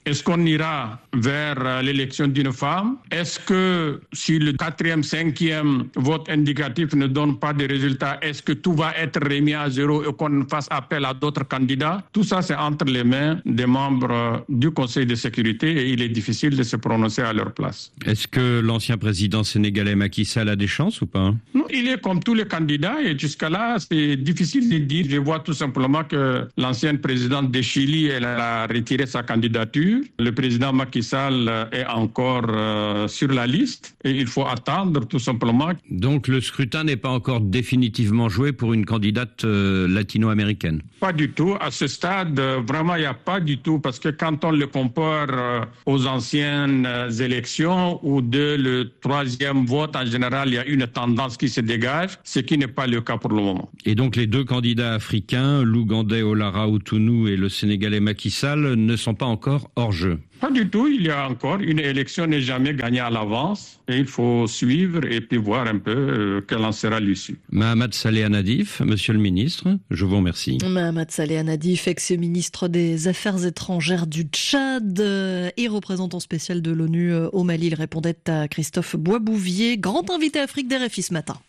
Est-ce qu'on ira vers l'élection d'une femme? Est-ce que si le 4e, 5e vote indicatif ne donne pas de résultats, est-ce que tout va être remis à zéro et qu'on fasse appel à d'autres candidats? Tout ça, c'est entre les mains des membres du Conseil de sécurité et il est difficile de se prononcer à leur place. Est-ce que l'ancien président sénégalais Macky Sall a des chances ou pas? Non, il est comme tous les candidats et jusqu'à là, c'est difficile de dire. Je vois tout simplement que l'ancienne présidente de Chili, elle a retiré sa candidature. Le président Macky Sall est encore sur la liste et il faut attendre tout simplement. Donc le scrutin n'est pas encore définitivement joué pour une candidate latino-américaine? Pas du tout. À ce stade, vraiment, il n'y a pas du tout parce que quand on le compare aux anciennes élections où dès le 3e vote, en général, il y a une tendance qui se dégage, ce qui n'est pas le cas pour le moment. Et donc les deux candidats africains, l'Ougandais Olara Outtounou et le Sénégalais Macky Sall, ne sont pas encore hors jeu? Pas du tout. Il y a encore une élection n'est jamais gagnée à l'avance et il faut suivre et puis voir un peu quelle en sera l'issue. Mahamat Saleh Nadif, monsieur le ministre, je vous remercie. Mahamat Saleh Nadif, ex-ministre des Affaires étrangères du Tchad et représentant spécial de l'ONU au Mali. Il répondait à Christophe Boisbouvier, grand invité Afrique d'RFI ce matin.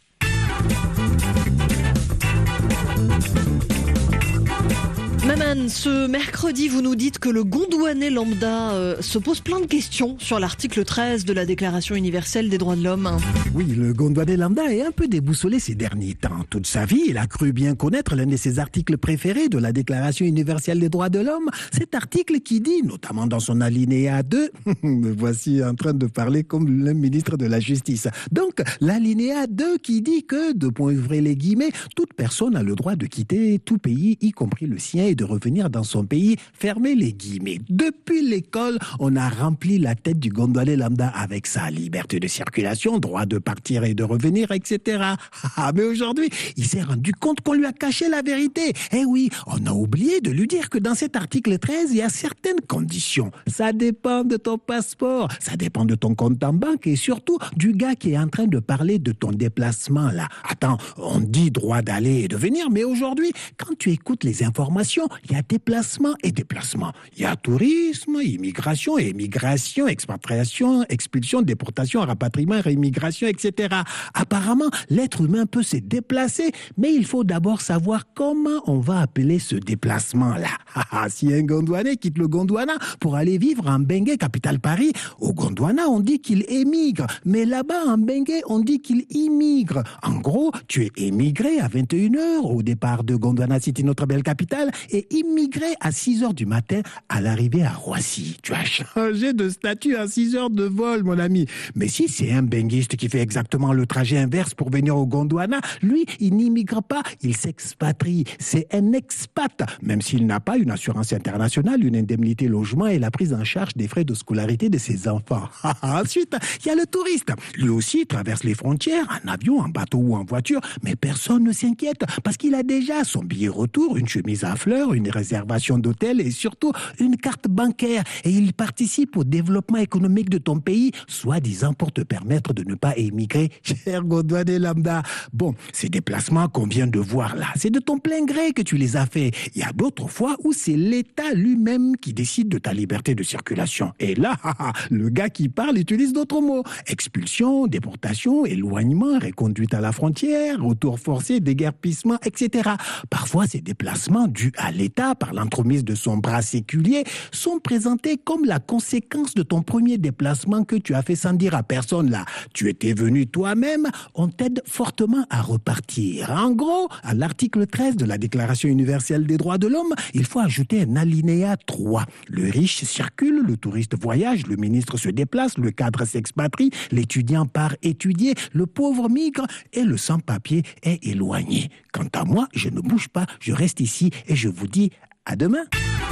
Maman, ce mercredi, vous nous dites que le Gondwanais lambda se pose plein de questions sur l'article 13 de la Déclaration universelle des droits de l'homme. Oui, le Gondwanais lambda est un peu déboussolé ces derniers temps. Toute sa vie, il a cru bien connaître l'un de ses articles préférés de la Déclaration universelle des droits de l'homme. Cet article qui dit, notamment dans son alinéa 2, me voici en train de parler comme le ministre de la Justice. Donc, l'alinéa 2 qui dit que, de point ouvrir les guillemets, toute personne a le droit de quitter tout pays, y compris le sien, et de revenir dans son pays, fermez les guillemets. Depuis l'école, on a rempli la tête du Gondwanais lambda avec sa liberté de circulation, droit de partir et de revenir, etc. Mais aujourd'hui, il s'est rendu compte qu'on lui a caché la vérité. Eh oui, on a oublié de lui dire que dans cet article 13, il y a certaines conditions. Ça dépend de ton passeport, ça dépend de ton compte en banque et surtout du gars qui est en train de parler de ton déplacement là. Attends, on dit droit d'aller et de venir, mais aujourd'hui, quand tu écoutes les informations, il y a déplacement et déplacement. Il y a tourisme, immigration et émigration, expatriation, expulsion, déportation, rapatriement, réimmigration, etc. Apparemment, l'être humain peut se déplacer, mais il faut d'abord savoir comment on va appeler ce déplacement-là. Si un Gondwanais quitte le Gondwana pour aller vivre en Bengué, capitale Paris, au Gondwana, on dit qu'il émigre, mais là-bas, en Bengué, on dit qu'il immigre. En gros, tu es émigré à 21h au départ de Gondwana City, notre belle capitale, et immigré à 6h du matin à l'arrivée à Roissy. Tu as changé de statut à 6h de vol, mon ami. Mais si c'est un benguiste qui fait exactement le trajet inverse pour venir au Gondwana, lui, il n'immigre pas, il s'expatrie. C'est un expat, même s'il n'a pas une assurance internationale, une indemnité logement et la prise en charge des frais de scolarité de ses enfants. Ensuite, il y a le touriste. Lui aussi traverse les frontières en avion, en bateau ou en voiture, mais personne ne s'inquiète parce qu'il a déjà son billet retour, une chemise à fleurs, une réservation d'hôtel et surtout une carte bancaire. Et il participe au développement économique de ton pays, soi-disant pour te permettre de ne pas émigrer, cher Gondwanais lambda. Bon, ces déplacements qu'on vient de voir là, c'est de ton plein gré que tu les as faits. Il y a d'autres fois où c'est l'État lui-même qui décide de ta liberté de circulation. Et là, le gars qui parle utilise d'autres mots. Expulsion, déportation, éloignement, reconduite à la frontière, retour forcé, déguerpissement, etc. Parfois, ces déplacements dus à l'État par l'entremise de son bras séculier sont présentés comme la conséquence de ton premier déplacement que tu as fait sans dire à personne là. Tu étais venu toi-même, on t'aide fortement à repartir. En gros, à l'article 13 de la Déclaration universelle des droits de l'homme, il faut ajouter un alinéa 3. Le riche circule, le touriste voyage, le ministre se déplace, le cadre s'expatrie, l'étudiant part étudier, le pauvre migre et le sans-papier est éloigné. Quant à moi, je ne bouge pas, je reste ici et je vous dis à demain.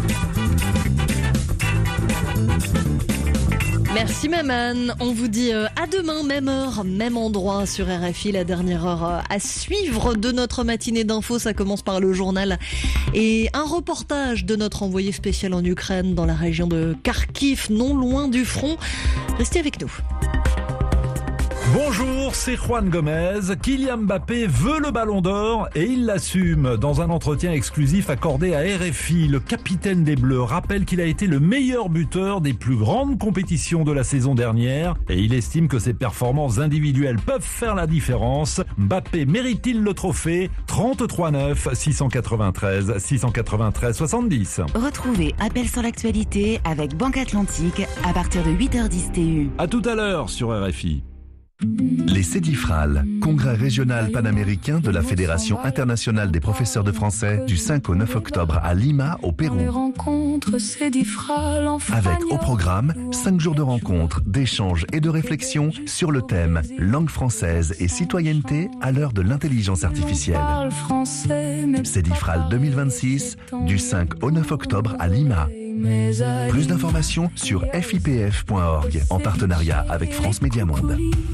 Merci Maman, on vous dit à demain, même heure, même endroit sur RFI, la dernière heure à suivre de notre matinée d'infos. Ça commence par le journal et un reportage de notre envoyé spécial en Ukraine dans la région de Kharkiv, non loin du front. Restez avec nous. Bonjour, c'est Juan Gomez. Kylian Mbappé veut le Ballon d'Or et il l'assume. Dans un entretien exclusif accordé à RFI, le capitaine des Bleus rappelle qu'il a été le meilleur buteur des plus grandes compétitions de la saison dernière et il estime que ses performances individuelles peuvent faire la différence. Mbappé mérite-t-il le trophée ? 33 693 693 70. Retrouvez Appel sur l'actualité avec Banque Atlantique à partir de 8h10 TU. À tout à l'heure sur RFI. Les Cédifrales, congrès régional panaméricain de la Fédération internationale des professeurs de français du 5 au 9 octobre à Lima, au Pérou. Avec au programme 5 jours de rencontres, d'échanges et de réflexions sur le thème langue française et citoyenneté à l'heure de l'intelligence artificielle. Cédifrales 2026 du 5 au 9 octobre à Lima. Plus d'informations sur fipf.org en partenariat avec France Média Monde.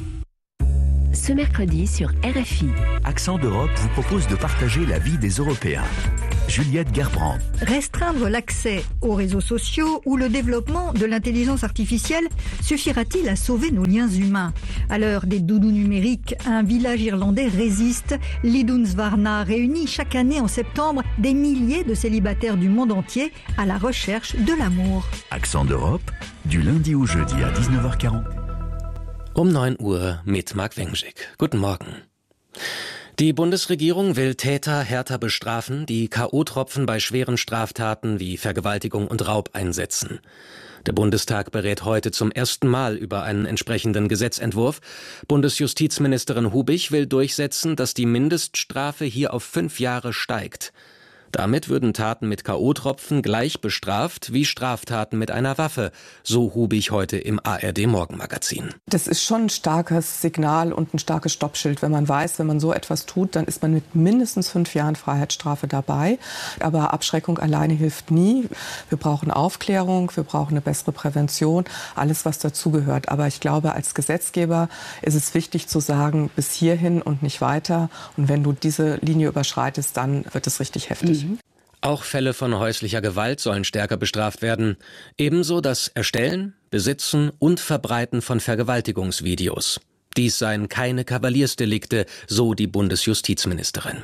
Ce mercredi sur RFI. Accent d'Europe vous propose de partager la vie des Européens. Juliette Gerbrand. Restreindre l'accès aux réseaux sociaux ou le développement de l'intelligence artificielle suffira-t-il à sauver nos liens humains ? À l'heure des doudous numériques, un village irlandais résiste. Lidunsvarna réunit chaque année en septembre des milliers de célibataires du monde entier à la recherche de l'amour. Accent d'Europe, du lundi au jeudi à 19h40. Um 9 Uhr mit Marc Wengschick. Guten Morgen. Die Bundesregierung will Täter härter bestrafen, die K.O.-Tropfen bei schweren Straftaten wie Vergewaltigung und Raub einsetzen. Der Bundestag berät heute zum ersten Mal über einen entsprechenden Gesetzentwurf. Bundesjustizministerin Hubich will durchsetzen, dass die Mindeststrafe hier auf 5 Jahre steigt. Damit würden Taten mit K.O.-Tropfen gleich bestraft wie Straftaten mit einer Waffe, so Hubich heute im ARD-Morgenmagazin. Das ist schon ein starkes Signal und ein starkes Stoppschild, wenn man weiß, wenn man so etwas tut, dann ist man mit mindestens 5 Jahren Freiheitsstrafe dabei. Aber Abschreckung alleine hilft nie. Wir brauchen Aufklärung, wir brauchen eine bessere Prävention, alles was dazugehört. Aber ich glaube, als Gesetzgeber ist es wichtig zu sagen, bis hierhin und nicht weiter. Und wenn du diese Linie überschreitest, dann wird es richtig heftig. Auch Fälle von häuslicher Gewalt sollen stärker bestraft werden. Ebenso das Erstellen, Besitzen und Verbreiten von Vergewaltigungsvideos. Dies seien keine Kavaliersdelikte, so die Bundesjustizministerin.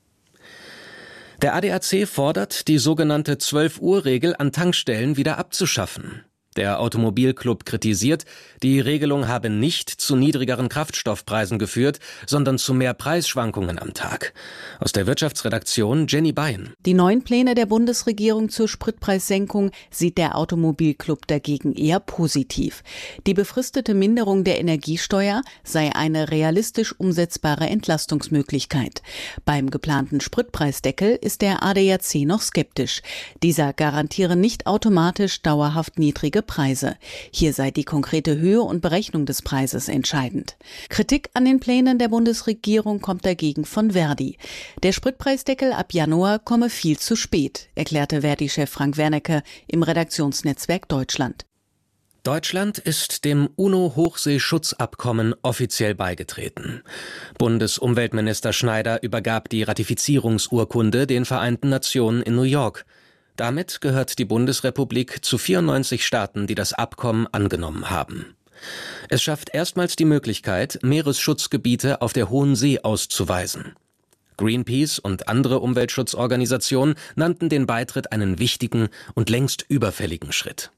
Der ADAC fordert, die sogenannte 12-Uhr-Regel an Tankstellen wieder abzuschaffen. Der Automobilclub kritisiert, die Regelung habe nicht zu niedrigeren Kraftstoffpreisen geführt, sondern zu mehr Preisschwankungen am Tag. Aus der Wirtschaftsredaktion Jenny Beyen. Die neuen Pläne der Bundesregierung zur Spritpreissenkung sieht der Automobilclub dagegen eher positiv. Die befristete Minderung der Energiesteuer sei eine realistisch umsetzbare Entlastungsmöglichkeit. Beim geplanten Spritpreisdeckel ist der ADAC noch skeptisch. Dieser garantiere nicht automatisch dauerhaft niedrige Preise. Hier sei die konkrete Höhe und Berechnung des Preises entscheidend. Kritik an den Plänen der Bundesregierung kommt dagegen von Verdi. Der Spritpreisdeckel ab Januar komme viel zu spät, erklärte Verdi-Chef Frank Wernicke im Redaktionsnetzwerk Deutschland. Deutschland ist dem UNO-Hochseeschutzabkommen offiziell beigetreten. Bundesumweltminister Schneider übergab die Ratifizierungsurkunde den Vereinten Nationen in New York. Damit gehört die Bundesrepublik zu 94 Staaten, die das Abkommen angenommen haben. Es schafft erstmals die Möglichkeit, Meeresschutzgebiete auf der Hohen See auszuweisen. Greenpeace und andere Umweltschutzorganisationen nannten den Beitritt einen wichtigen und längst überfälligen Schritt.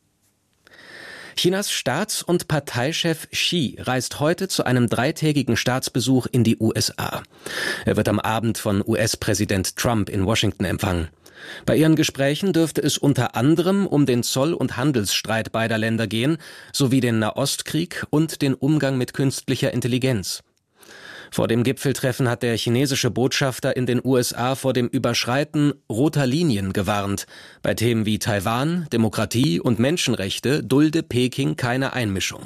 Chinas Staats- und Parteichef Xi reist heute zu einem 3-tägigen Staatsbesuch in die USA. Er wird am Abend von US-Präsident Trump in Washington empfangen. Bei ihren Gesprächen dürfte es unter anderem um den Zoll- und Handelsstreit beider Länder gehen, sowie den Nahostkrieg und den Umgang mit künstlicher Intelligenz. Vor dem Gipfeltreffen hat der chinesische Botschafter in den USA vor dem Überschreiten roter Linien gewarnt. Bei Themen wie Taiwan, Demokratie und Menschenrechte dulde Peking keine Einmischung.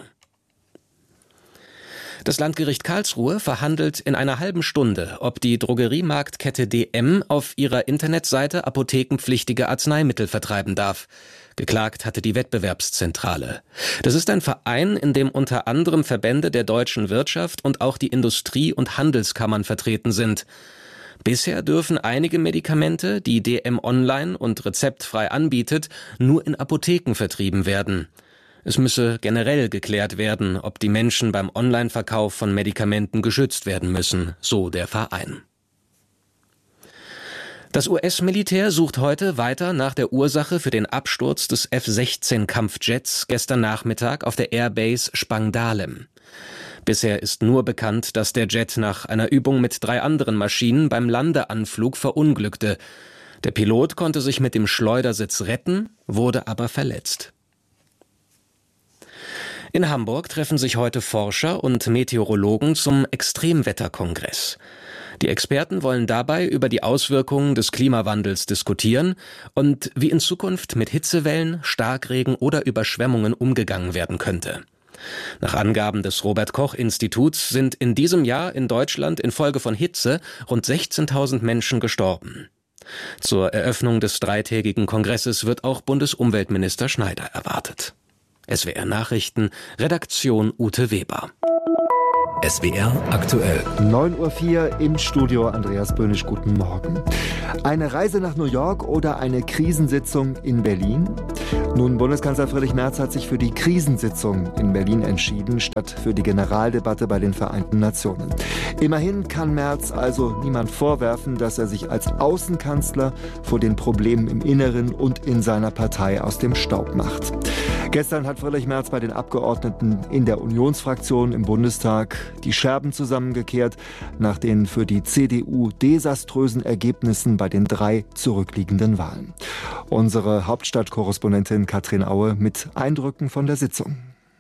Das Landgericht Karlsruhe verhandelt in einer halben Stunde, ob die Drogeriemarktkette DM auf ihrer Internetseite apothekenpflichtige Arzneimittel vertreiben darf. Geklagt hatte die Wettbewerbszentrale. Das ist ein Verein, in dem unter anderem Verbände der deutschen Wirtschaft und auch die Industrie- und Handelskammern vertreten sind. Bisher dürfen einige Medikamente, die DM online und rezeptfrei anbietet, nur in Apotheken vertrieben werden. Es müsse generell geklärt werden, ob die Menschen beim Online-Verkauf von Medikamenten geschützt werden müssen, so der Verein. Das US-Militär sucht heute weiter nach der Ursache für den Absturz des F-16-Kampfjets gestern Nachmittag auf der Airbase Spangdahlem. Bisher ist nur bekannt, dass der Jet nach einer Übung mit 3 anderen Maschinen beim Landeanflug verunglückte. Der Pilot konnte sich mit dem Schleudersitz retten, wurde aber verletzt. In Hamburg treffen sich heute Forscher und Meteorologen zum Extremwetterkongress. Die Experten wollen dabei über die Auswirkungen des Klimawandels diskutieren und wie in Zukunft mit Hitzewellen, Starkregen oder Überschwemmungen umgegangen werden könnte. Nach Angaben des Robert-Koch-Instituts sind in diesem Jahr in Deutschland infolge von Hitze rund 16.000 Menschen gestorben. Zur Eröffnung des 3-tägigen Kongresses wird auch Bundesumweltminister Schneider erwartet. SWR Nachrichten, Redaktion Ute Weber. SWR aktuell. 9:04 Uhr im Studio, Andreas Böhnisch, guten Morgen. Eine Reise nach New York oder eine Krisensitzung in Berlin? Nun, Bundeskanzler Friedrich Merz hat sich für die Krisensitzung in Berlin entschieden, statt für die Generaldebatte bei den Vereinten Nationen. Immerhin kann Merz also niemand vorwerfen, dass er sich als Außenkanzler vor den Problemen im Inneren und in seiner Partei aus dem Staub macht. Gestern hat Friedrich Merz bei den Abgeordneten in der Unionsfraktion im Bundestag die Scherben zusammengekehrt nach den für die CDU desaströsen Ergebnissen bei den 3 zurückliegenden Wahlen. Unsere Hauptstadtkorrespondentin Katrin Aue mit Eindrücken von der Sitzung.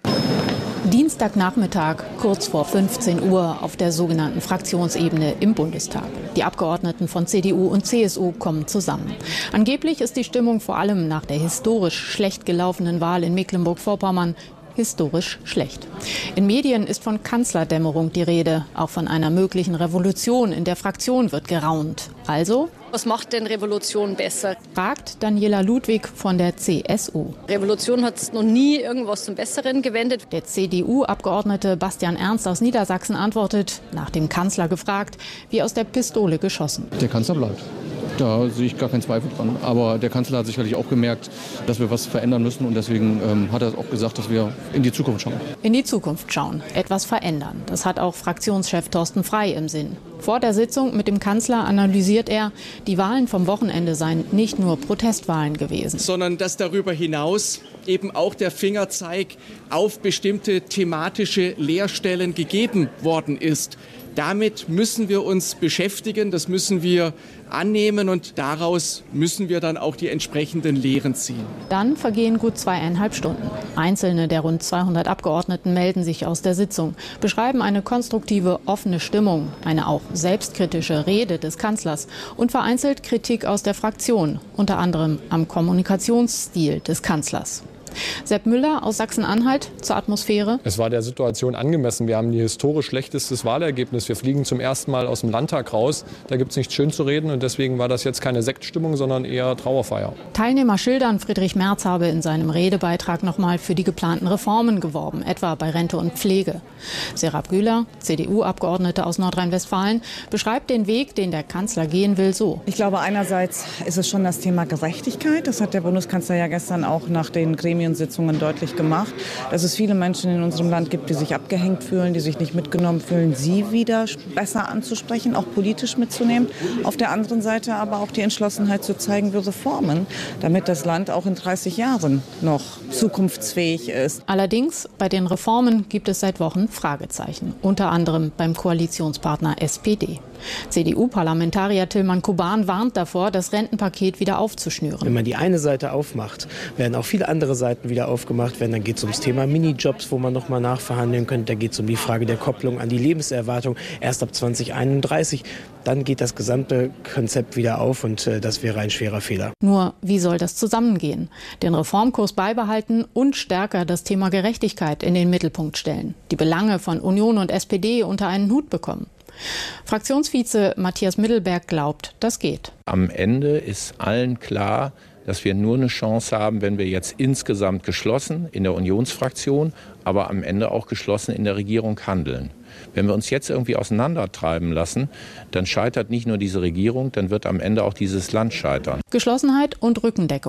Dienstagnachmittag, kurz vor 15 Uhr, auf der sogenannten Fraktionsebene im Bundestag. Die Abgeordneten von CDU und CSU kommen zusammen. Angeblich ist die Stimmung vor allem nach der historisch schlecht gelaufenen Wahl in Mecklenburg-Vorpommern historisch schlecht. In Medien ist von Kanzlerdämmerung die Rede. Auch von einer möglichen Revolution in der Fraktion wird geraunt. Also, was macht denn Revolution besser? Fragt Daniela Ludwig von der CSU. Revolution hat noch nie irgendwas zum Besseren gewendet. Der CDU-Abgeordnete Bastian Ernst aus Niedersachsen antwortet, nach dem Kanzler gefragt, wie aus der Pistole geschossen. Der Kanzler bleibt. Da sehe ich gar keinen Zweifel dran. Aber der Kanzler hat sicherlich auch gemerkt, dass wir was verändern müssen. Und deswegen hat er auch gesagt, dass wir in die Zukunft schauen. In die Zukunft schauen, etwas verändern. Das hat auch Fraktionschef Thorsten Frey im Sinn. Vor der Sitzung mit dem Kanzler analysiert er, die Wahlen vom Wochenende seien nicht nur Protestwahlen gewesen. Sondern dass darüber hinaus eben auch der Fingerzeig auf bestimmte thematische Leerstellen gegeben worden ist. Damit müssen wir uns beschäftigen, das müssen wir annehmen und daraus müssen wir dann auch die entsprechenden Lehren ziehen. Dann vergehen gut 2,5 Stunden. Einzelne der rund 200 Abgeordneten melden sich aus der Sitzung, beschreiben eine konstruktive, offene Stimmung, eine auch selbstkritische Rede des Kanzlers und vereinzelt Kritik aus der Fraktion, unter anderem am Kommunikationsstil des Kanzlers. Sepp Müller aus Sachsen-Anhalt zur Atmosphäre. Es war der Situation angemessen. Wir haben ein historisch schlechtestes Wahlergebnis. Wir fliegen zum ersten Mal aus dem Landtag raus. Da gibt es nichts schön zu reden und deswegen war das jetzt keine Sektstimmung, sondern eher Trauerfeier. Teilnehmer schildern, Friedrich Merz habe in seinem Redebeitrag nochmal für die geplanten Reformen geworben, etwa bei Rente und Pflege. Serap Güler, CDU-Abgeordnete aus Nordrhein-Westfalen, beschreibt den Weg, den der Kanzler gehen will, so. Ich glaube, einerseits ist es schon das Thema Gerechtigkeit. Das hat der Bundeskanzler ja gestern auch nach den Gremiensitzungen deutlich gemacht, dass es viele Menschen in unserem Land gibt, die sich abgehängt fühlen, die sich nicht mitgenommen fühlen, sie wieder besser anzusprechen, auch politisch mitzunehmen. Auf der anderen Seite aber auch die Entschlossenheit zu zeigen für Reformen, damit das Land auch in 30 Jahren noch zukunftsfähig ist. Allerdings, bei den Reformen gibt es seit Wochen Fragezeichen, unter anderem beim Koalitionspartner SPD. CDU-Parlamentarier Tilman Kuban warnt davor, das Rentenpaket wieder aufzuschnüren. Wenn man die eine Seite aufmacht, werden auch viele andere Seiten wieder aufgemacht werden. Dann geht es ums Thema Minijobs, wo man noch mal nachverhandeln könnte. Da geht es um die Frage der Kopplung an die Lebenserwartung erst ab 2031. Dann geht das gesamte Konzept wieder auf und das wäre ein schwerer Fehler. Nur, wie soll das zusammengehen? Den Reformkurs beibehalten und stärker das Thema Gerechtigkeit in den Mittelpunkt stellen. Die Belange von Union und SPD unter einen Hut bekommen. Fraktionsvize Matthias Mittelberg glaubt, das geht. Am Ende ist allen klar, dass wir nur eine Chance haben, wenn wir jetzt insgesamt geschlossen in der Unionsfraktion, aber am Ende auch geschlossen in der Regierung handeln. Wenn wir uns jetzt irgendwie auseinandertreiben lassen, dann scheitert nicht nur diese Regierung, dann wird am Ende auch dieses Land scheitern. Geschlossenheit und Rückendeckung.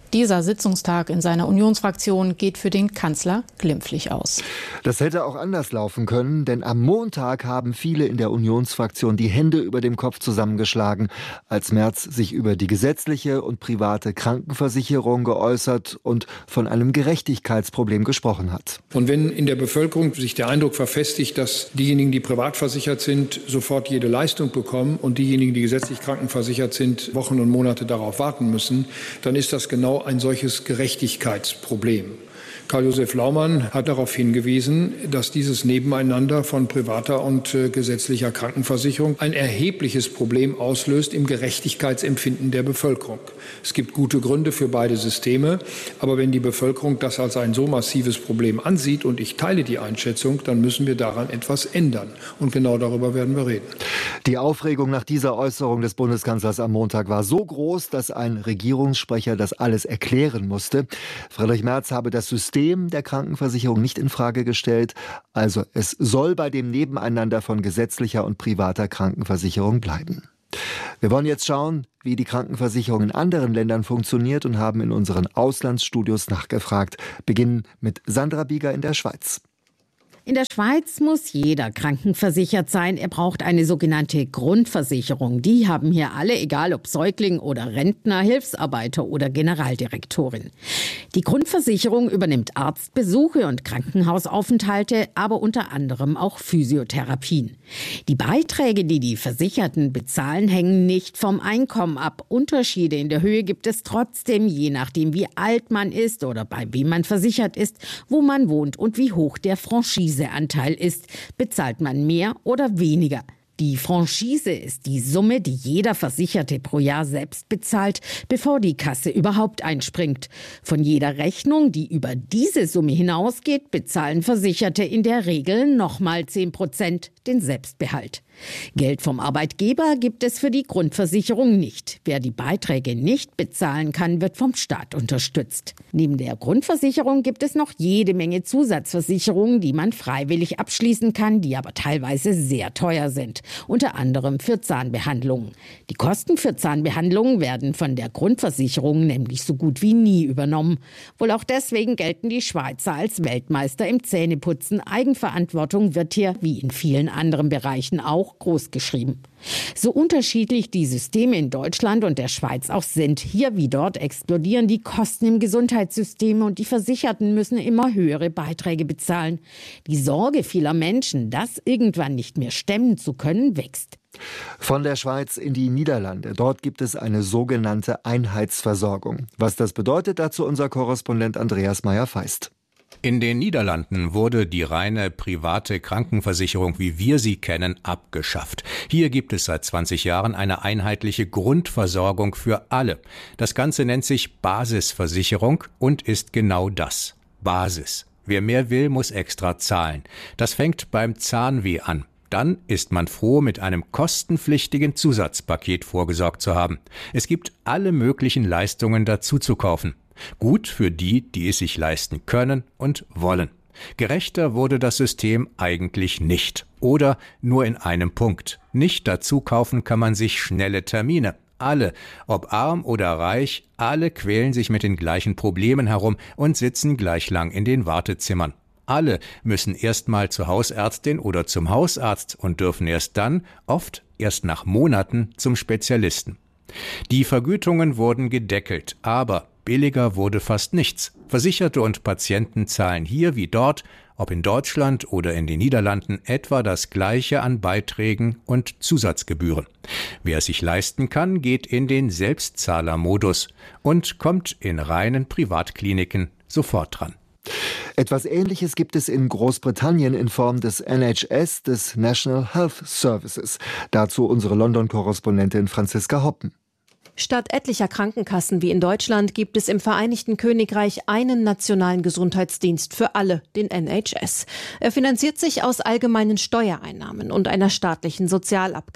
Dieser Sitzungstag in seiner Unionsfraktion geht für den Kanzler glimpflich aus. Das hätte auch anders laufen können, denn am Montag haben viele in der Unionsfraktion die Hände über dem Kopf zusammengeschlagen, als Merz sich über die gesetzliche und private Krankenversicherung geäußert und von einem Gerechtigkeitsproblem gesprochen hat. Und wenn in der Bevölkerung sich der Eindruck verfestigt, dass diejenigen, die privat versichert sind, sofort jede Leistung bekommen und diejenigen, die gesetzlich krankenversichert sind, Wochen und Monate darauf warten müssen, dann ist das genau ein solches Gerechtigkeitsproblem. Karl-Josef Laumann hat darauf hingewiesen, dass dieses Nebeneinander von privater und gesetzlicher Krankenversicherung ein erhebliches Problem auslöst im Gerechtigkeitsempfinden der Bevölkerung. Es gibt gute Gründe für beide Systeme, aber wenn die Bevölkerung das als ein so massives Problem ansieht, und ich teile die Einschätzung, dann müssen wir daran etwas ändern. Und genau darüber werden wir reden. Die Aufregung nach dieser Äußerung des Bundeskanzlers am Montag war so groß, dass ein Regierungssprecher das alles erklären musste. Friedrich Merz habe das System der Krankenversicherung nicht in Frage gestellt. Also es soll bei dem Nebeneinander von gesetzlicher und privater Krankenversicherung bleiben. Wir wollen jetzt schauen, wie die Krankenversicherung in anderen Ländern funktioniert und haben in unseren Auslandsstudios nachgefragt. Beginnen mit Sandra Bieger in der Schweiz. In der Schweiz muss jeder krankenversichert sein. Er braucht eine sogenannte Grundversicherung. Die haben hier alle, egal ob Säugling oder Rentner, Hilfsarbeiter oder Generaldirektorin. Die Grundversicherung übernimmt Arztbesuche und Krankenhausaufenthalte, aber unter anderem auch Physiotherapien. Die Beiträge, die die Versicherten bezahlen, hängen nicht vom Einkommen ab. Unterschiede in der Höhe gibt es trotzdem, je nachdem wie alt man ist oder bei wem man versichert ist, wo man wohnt und wie hoch der Franchiseanteil ist, bezahlt man mehr oder weniger. Die Franchise ist die Summe, die jeder Versicherte pro Jahr selbst bezahlt, bevor die Kasse überhaupt einspringt. Von jeder Rechnung, die über diese Summe hinausgeht, bezahlen Versicherte in der Regel nochmal 10%, den Selbstbehalt. Geld vom Arbeitgeber gibt es für die Grundversicherung nicht. Wer die Beiträge nicht bezahlen kann, wird vom Staat unterstützt. Neben der Grundversicherung gibt es noch jede Menge Zusatzversicherungen, die man freiwillig abschließen kann, die aber teilweise sehr teuer sind. Unter anderem für Zahnbehandlungen. Die Kosten für Zahnbehandlungen werden von der Grundversicherung nämlich so gut wie nie übernommen. Wohl auch deswegen gelten die Schweizer als Weltmeister im Zähneputzen. Eigenverantwortung wird hier, wie in vielen anderen Bereichen auch, groß geschrieben. So unterschiedlich die Systeme in Deutschland und der Schweiz auch sind, hier wie dort explodieren die Kosten im Gesundheitssystem und die Versicherten müssen immer höhere Beiträge bezahlen. Die Sorge vieler Menschen, das irgendwann nicht mehr stemmen zu können, wächst. Von der Schweiz in die Niederlande. Dort gibt es eine sogenannte Einheitsversorgung. Was das bedeutet, dazu unser Korrespondent Andreas Meyer-Feist. In den Niederlanden wurde die reine private Krankenversicherung, wie wir sie kennen, abgeschafft. Hier gibt es seit 20 Jahren eine einheitliche Grundversorgung für alle. Das Ganze nennt sich Basisversicherung und ist genau das: Basis. Wer mehr will, muss extra zahlen. Das fängt beim Zahnweh an. Dann ist man froh, mit einem kostenpflichtigen Zusatzpaket vorgesorgt zu haben. Es gibt alle möglichen Leistungen dazu zu kaufen. Gut für die, die es sich leisten können und wollen. Gerechter wurde das System eigentlich nicht. Oder nur in einem Punkt. Nicht dazu kaufen kann man sich schnelle Termine. Alle, ob arm oder reich, alle quälen sich mit den gleichen Problemen herum und sitzen gleich lang in den Wartezimmern. Alle müssen erst mal zur Hausärztin oder zum Hausarzt und dürfen erst dann, oft erst nach Monaten, zum Spezialisten. Die Vergütungen wurden gedeckelt, aber billiger wurde fast nichts. Versicherte und Patienten zahlen hier wie dort, ob in Deutschland oder in den Niederlanden, etwa das Gleiche an Beiträgen und Zusatzgebühren. Wer es sich leisten kann, geht in den Selbstzahlermodus und kommt in reinen Privatkliniken sofort dran. Etwas Ähnliches gibt es in Großbritannien in Form des NHS, des National Health Services. Dazu unsere London-Korrespondentin Franziska Hoppen. Statt etlicher Krankenkassen wie in Deutschland gibt es im Vereinigten Königreich einen nationalen Gesundheitsdienst für alle, den NHS. Er finanziert sich aus allgemeinen Steuereinnahmen und einer staatlichen Sozialabgabe.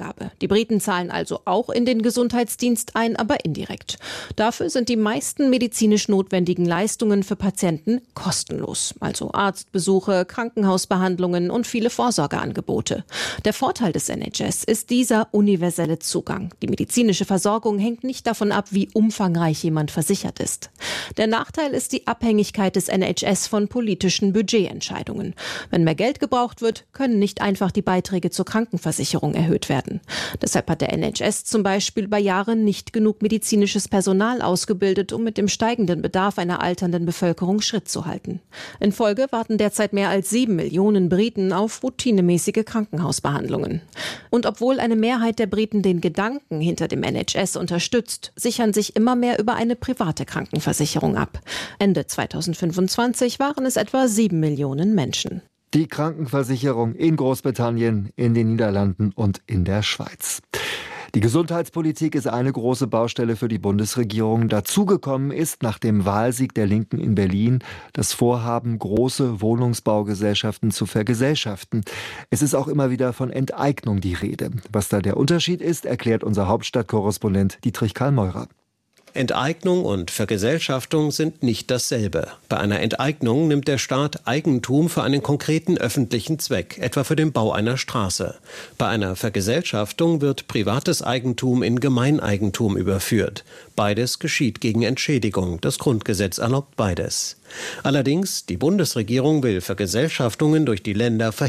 Die Briten zahlen also auch in den Gesundheitsdienst ein, aber indirekt. Dafür sind die meisten medizinisch notwendigen Leistungen für Patienten kostenlos. Also Arztbesuche, Krankenhausbehandlungen und viele Vorsorgeangebote. Der Vorteil des NHS ist dieser universelle Zugang. Die medizinische Versorgung hängt nicht davon ab, wie umfangreich jemand versichert ist. Der Nachteil ist die Abhängigkeit des NHS von politischen Budgetentscheidungen. Wenn mehr Geld gebraucht wird, können nicht einfach die Beiträge zur Krankenversicherung erhöht werden. Deshalb hat der NHS zum Beispiel bei Jahren nicht genug medizinisches Personal ausgebildet, um mit dem steigenden Bedarf einer alternden Bevölkerung Schritt zu halten. In Folge warten derzeit mehr als 7 Millionen Briten auf routinemäßige Krankenhausbehandlungen. Und obwohl eine Mehrheit der Briten den Gedanken hinter dem NHS unterstützt, sichern sich immer mehr über eine private Krankenversicherung ab. Ende 2025 waren es etwa 7 Millionen Menschen. Die Krankenversicherung in Großbritannien, in den Niederlanden und in der Schweiz. Die Gesundheitspolitik ist eine große Baustelle für die Bundesregierung. Dazugekommen ist nach dem Wahlsieg der Linken in Berlin das Vorhaben, große Wohnungsbaugesellschaften zu vergesellschaften. Es ist auch immer wieder von Enteignung die Rede. Was da der Unterschied ist, erklärt unser Hauptstadtkorrespondent Dietrich Karl-Meurer. Enteignung und Vergesellschaftung sind nicht dasselbe. Bei einer Enteignung nimmt der Staat Eigentum für einen konkreten öffentlichen Zweck, etwa für den Bau einer Straße. Bei einer Vergesellschaftung wird privates Eigentum in Gemeineigentum überführt. Beides geschieht gegen Entschädigung. Das Grundgesetz erlaubt beides. Allerdings, die Bundesregierung will Vergesellschaftungen durch die Länder verhindern.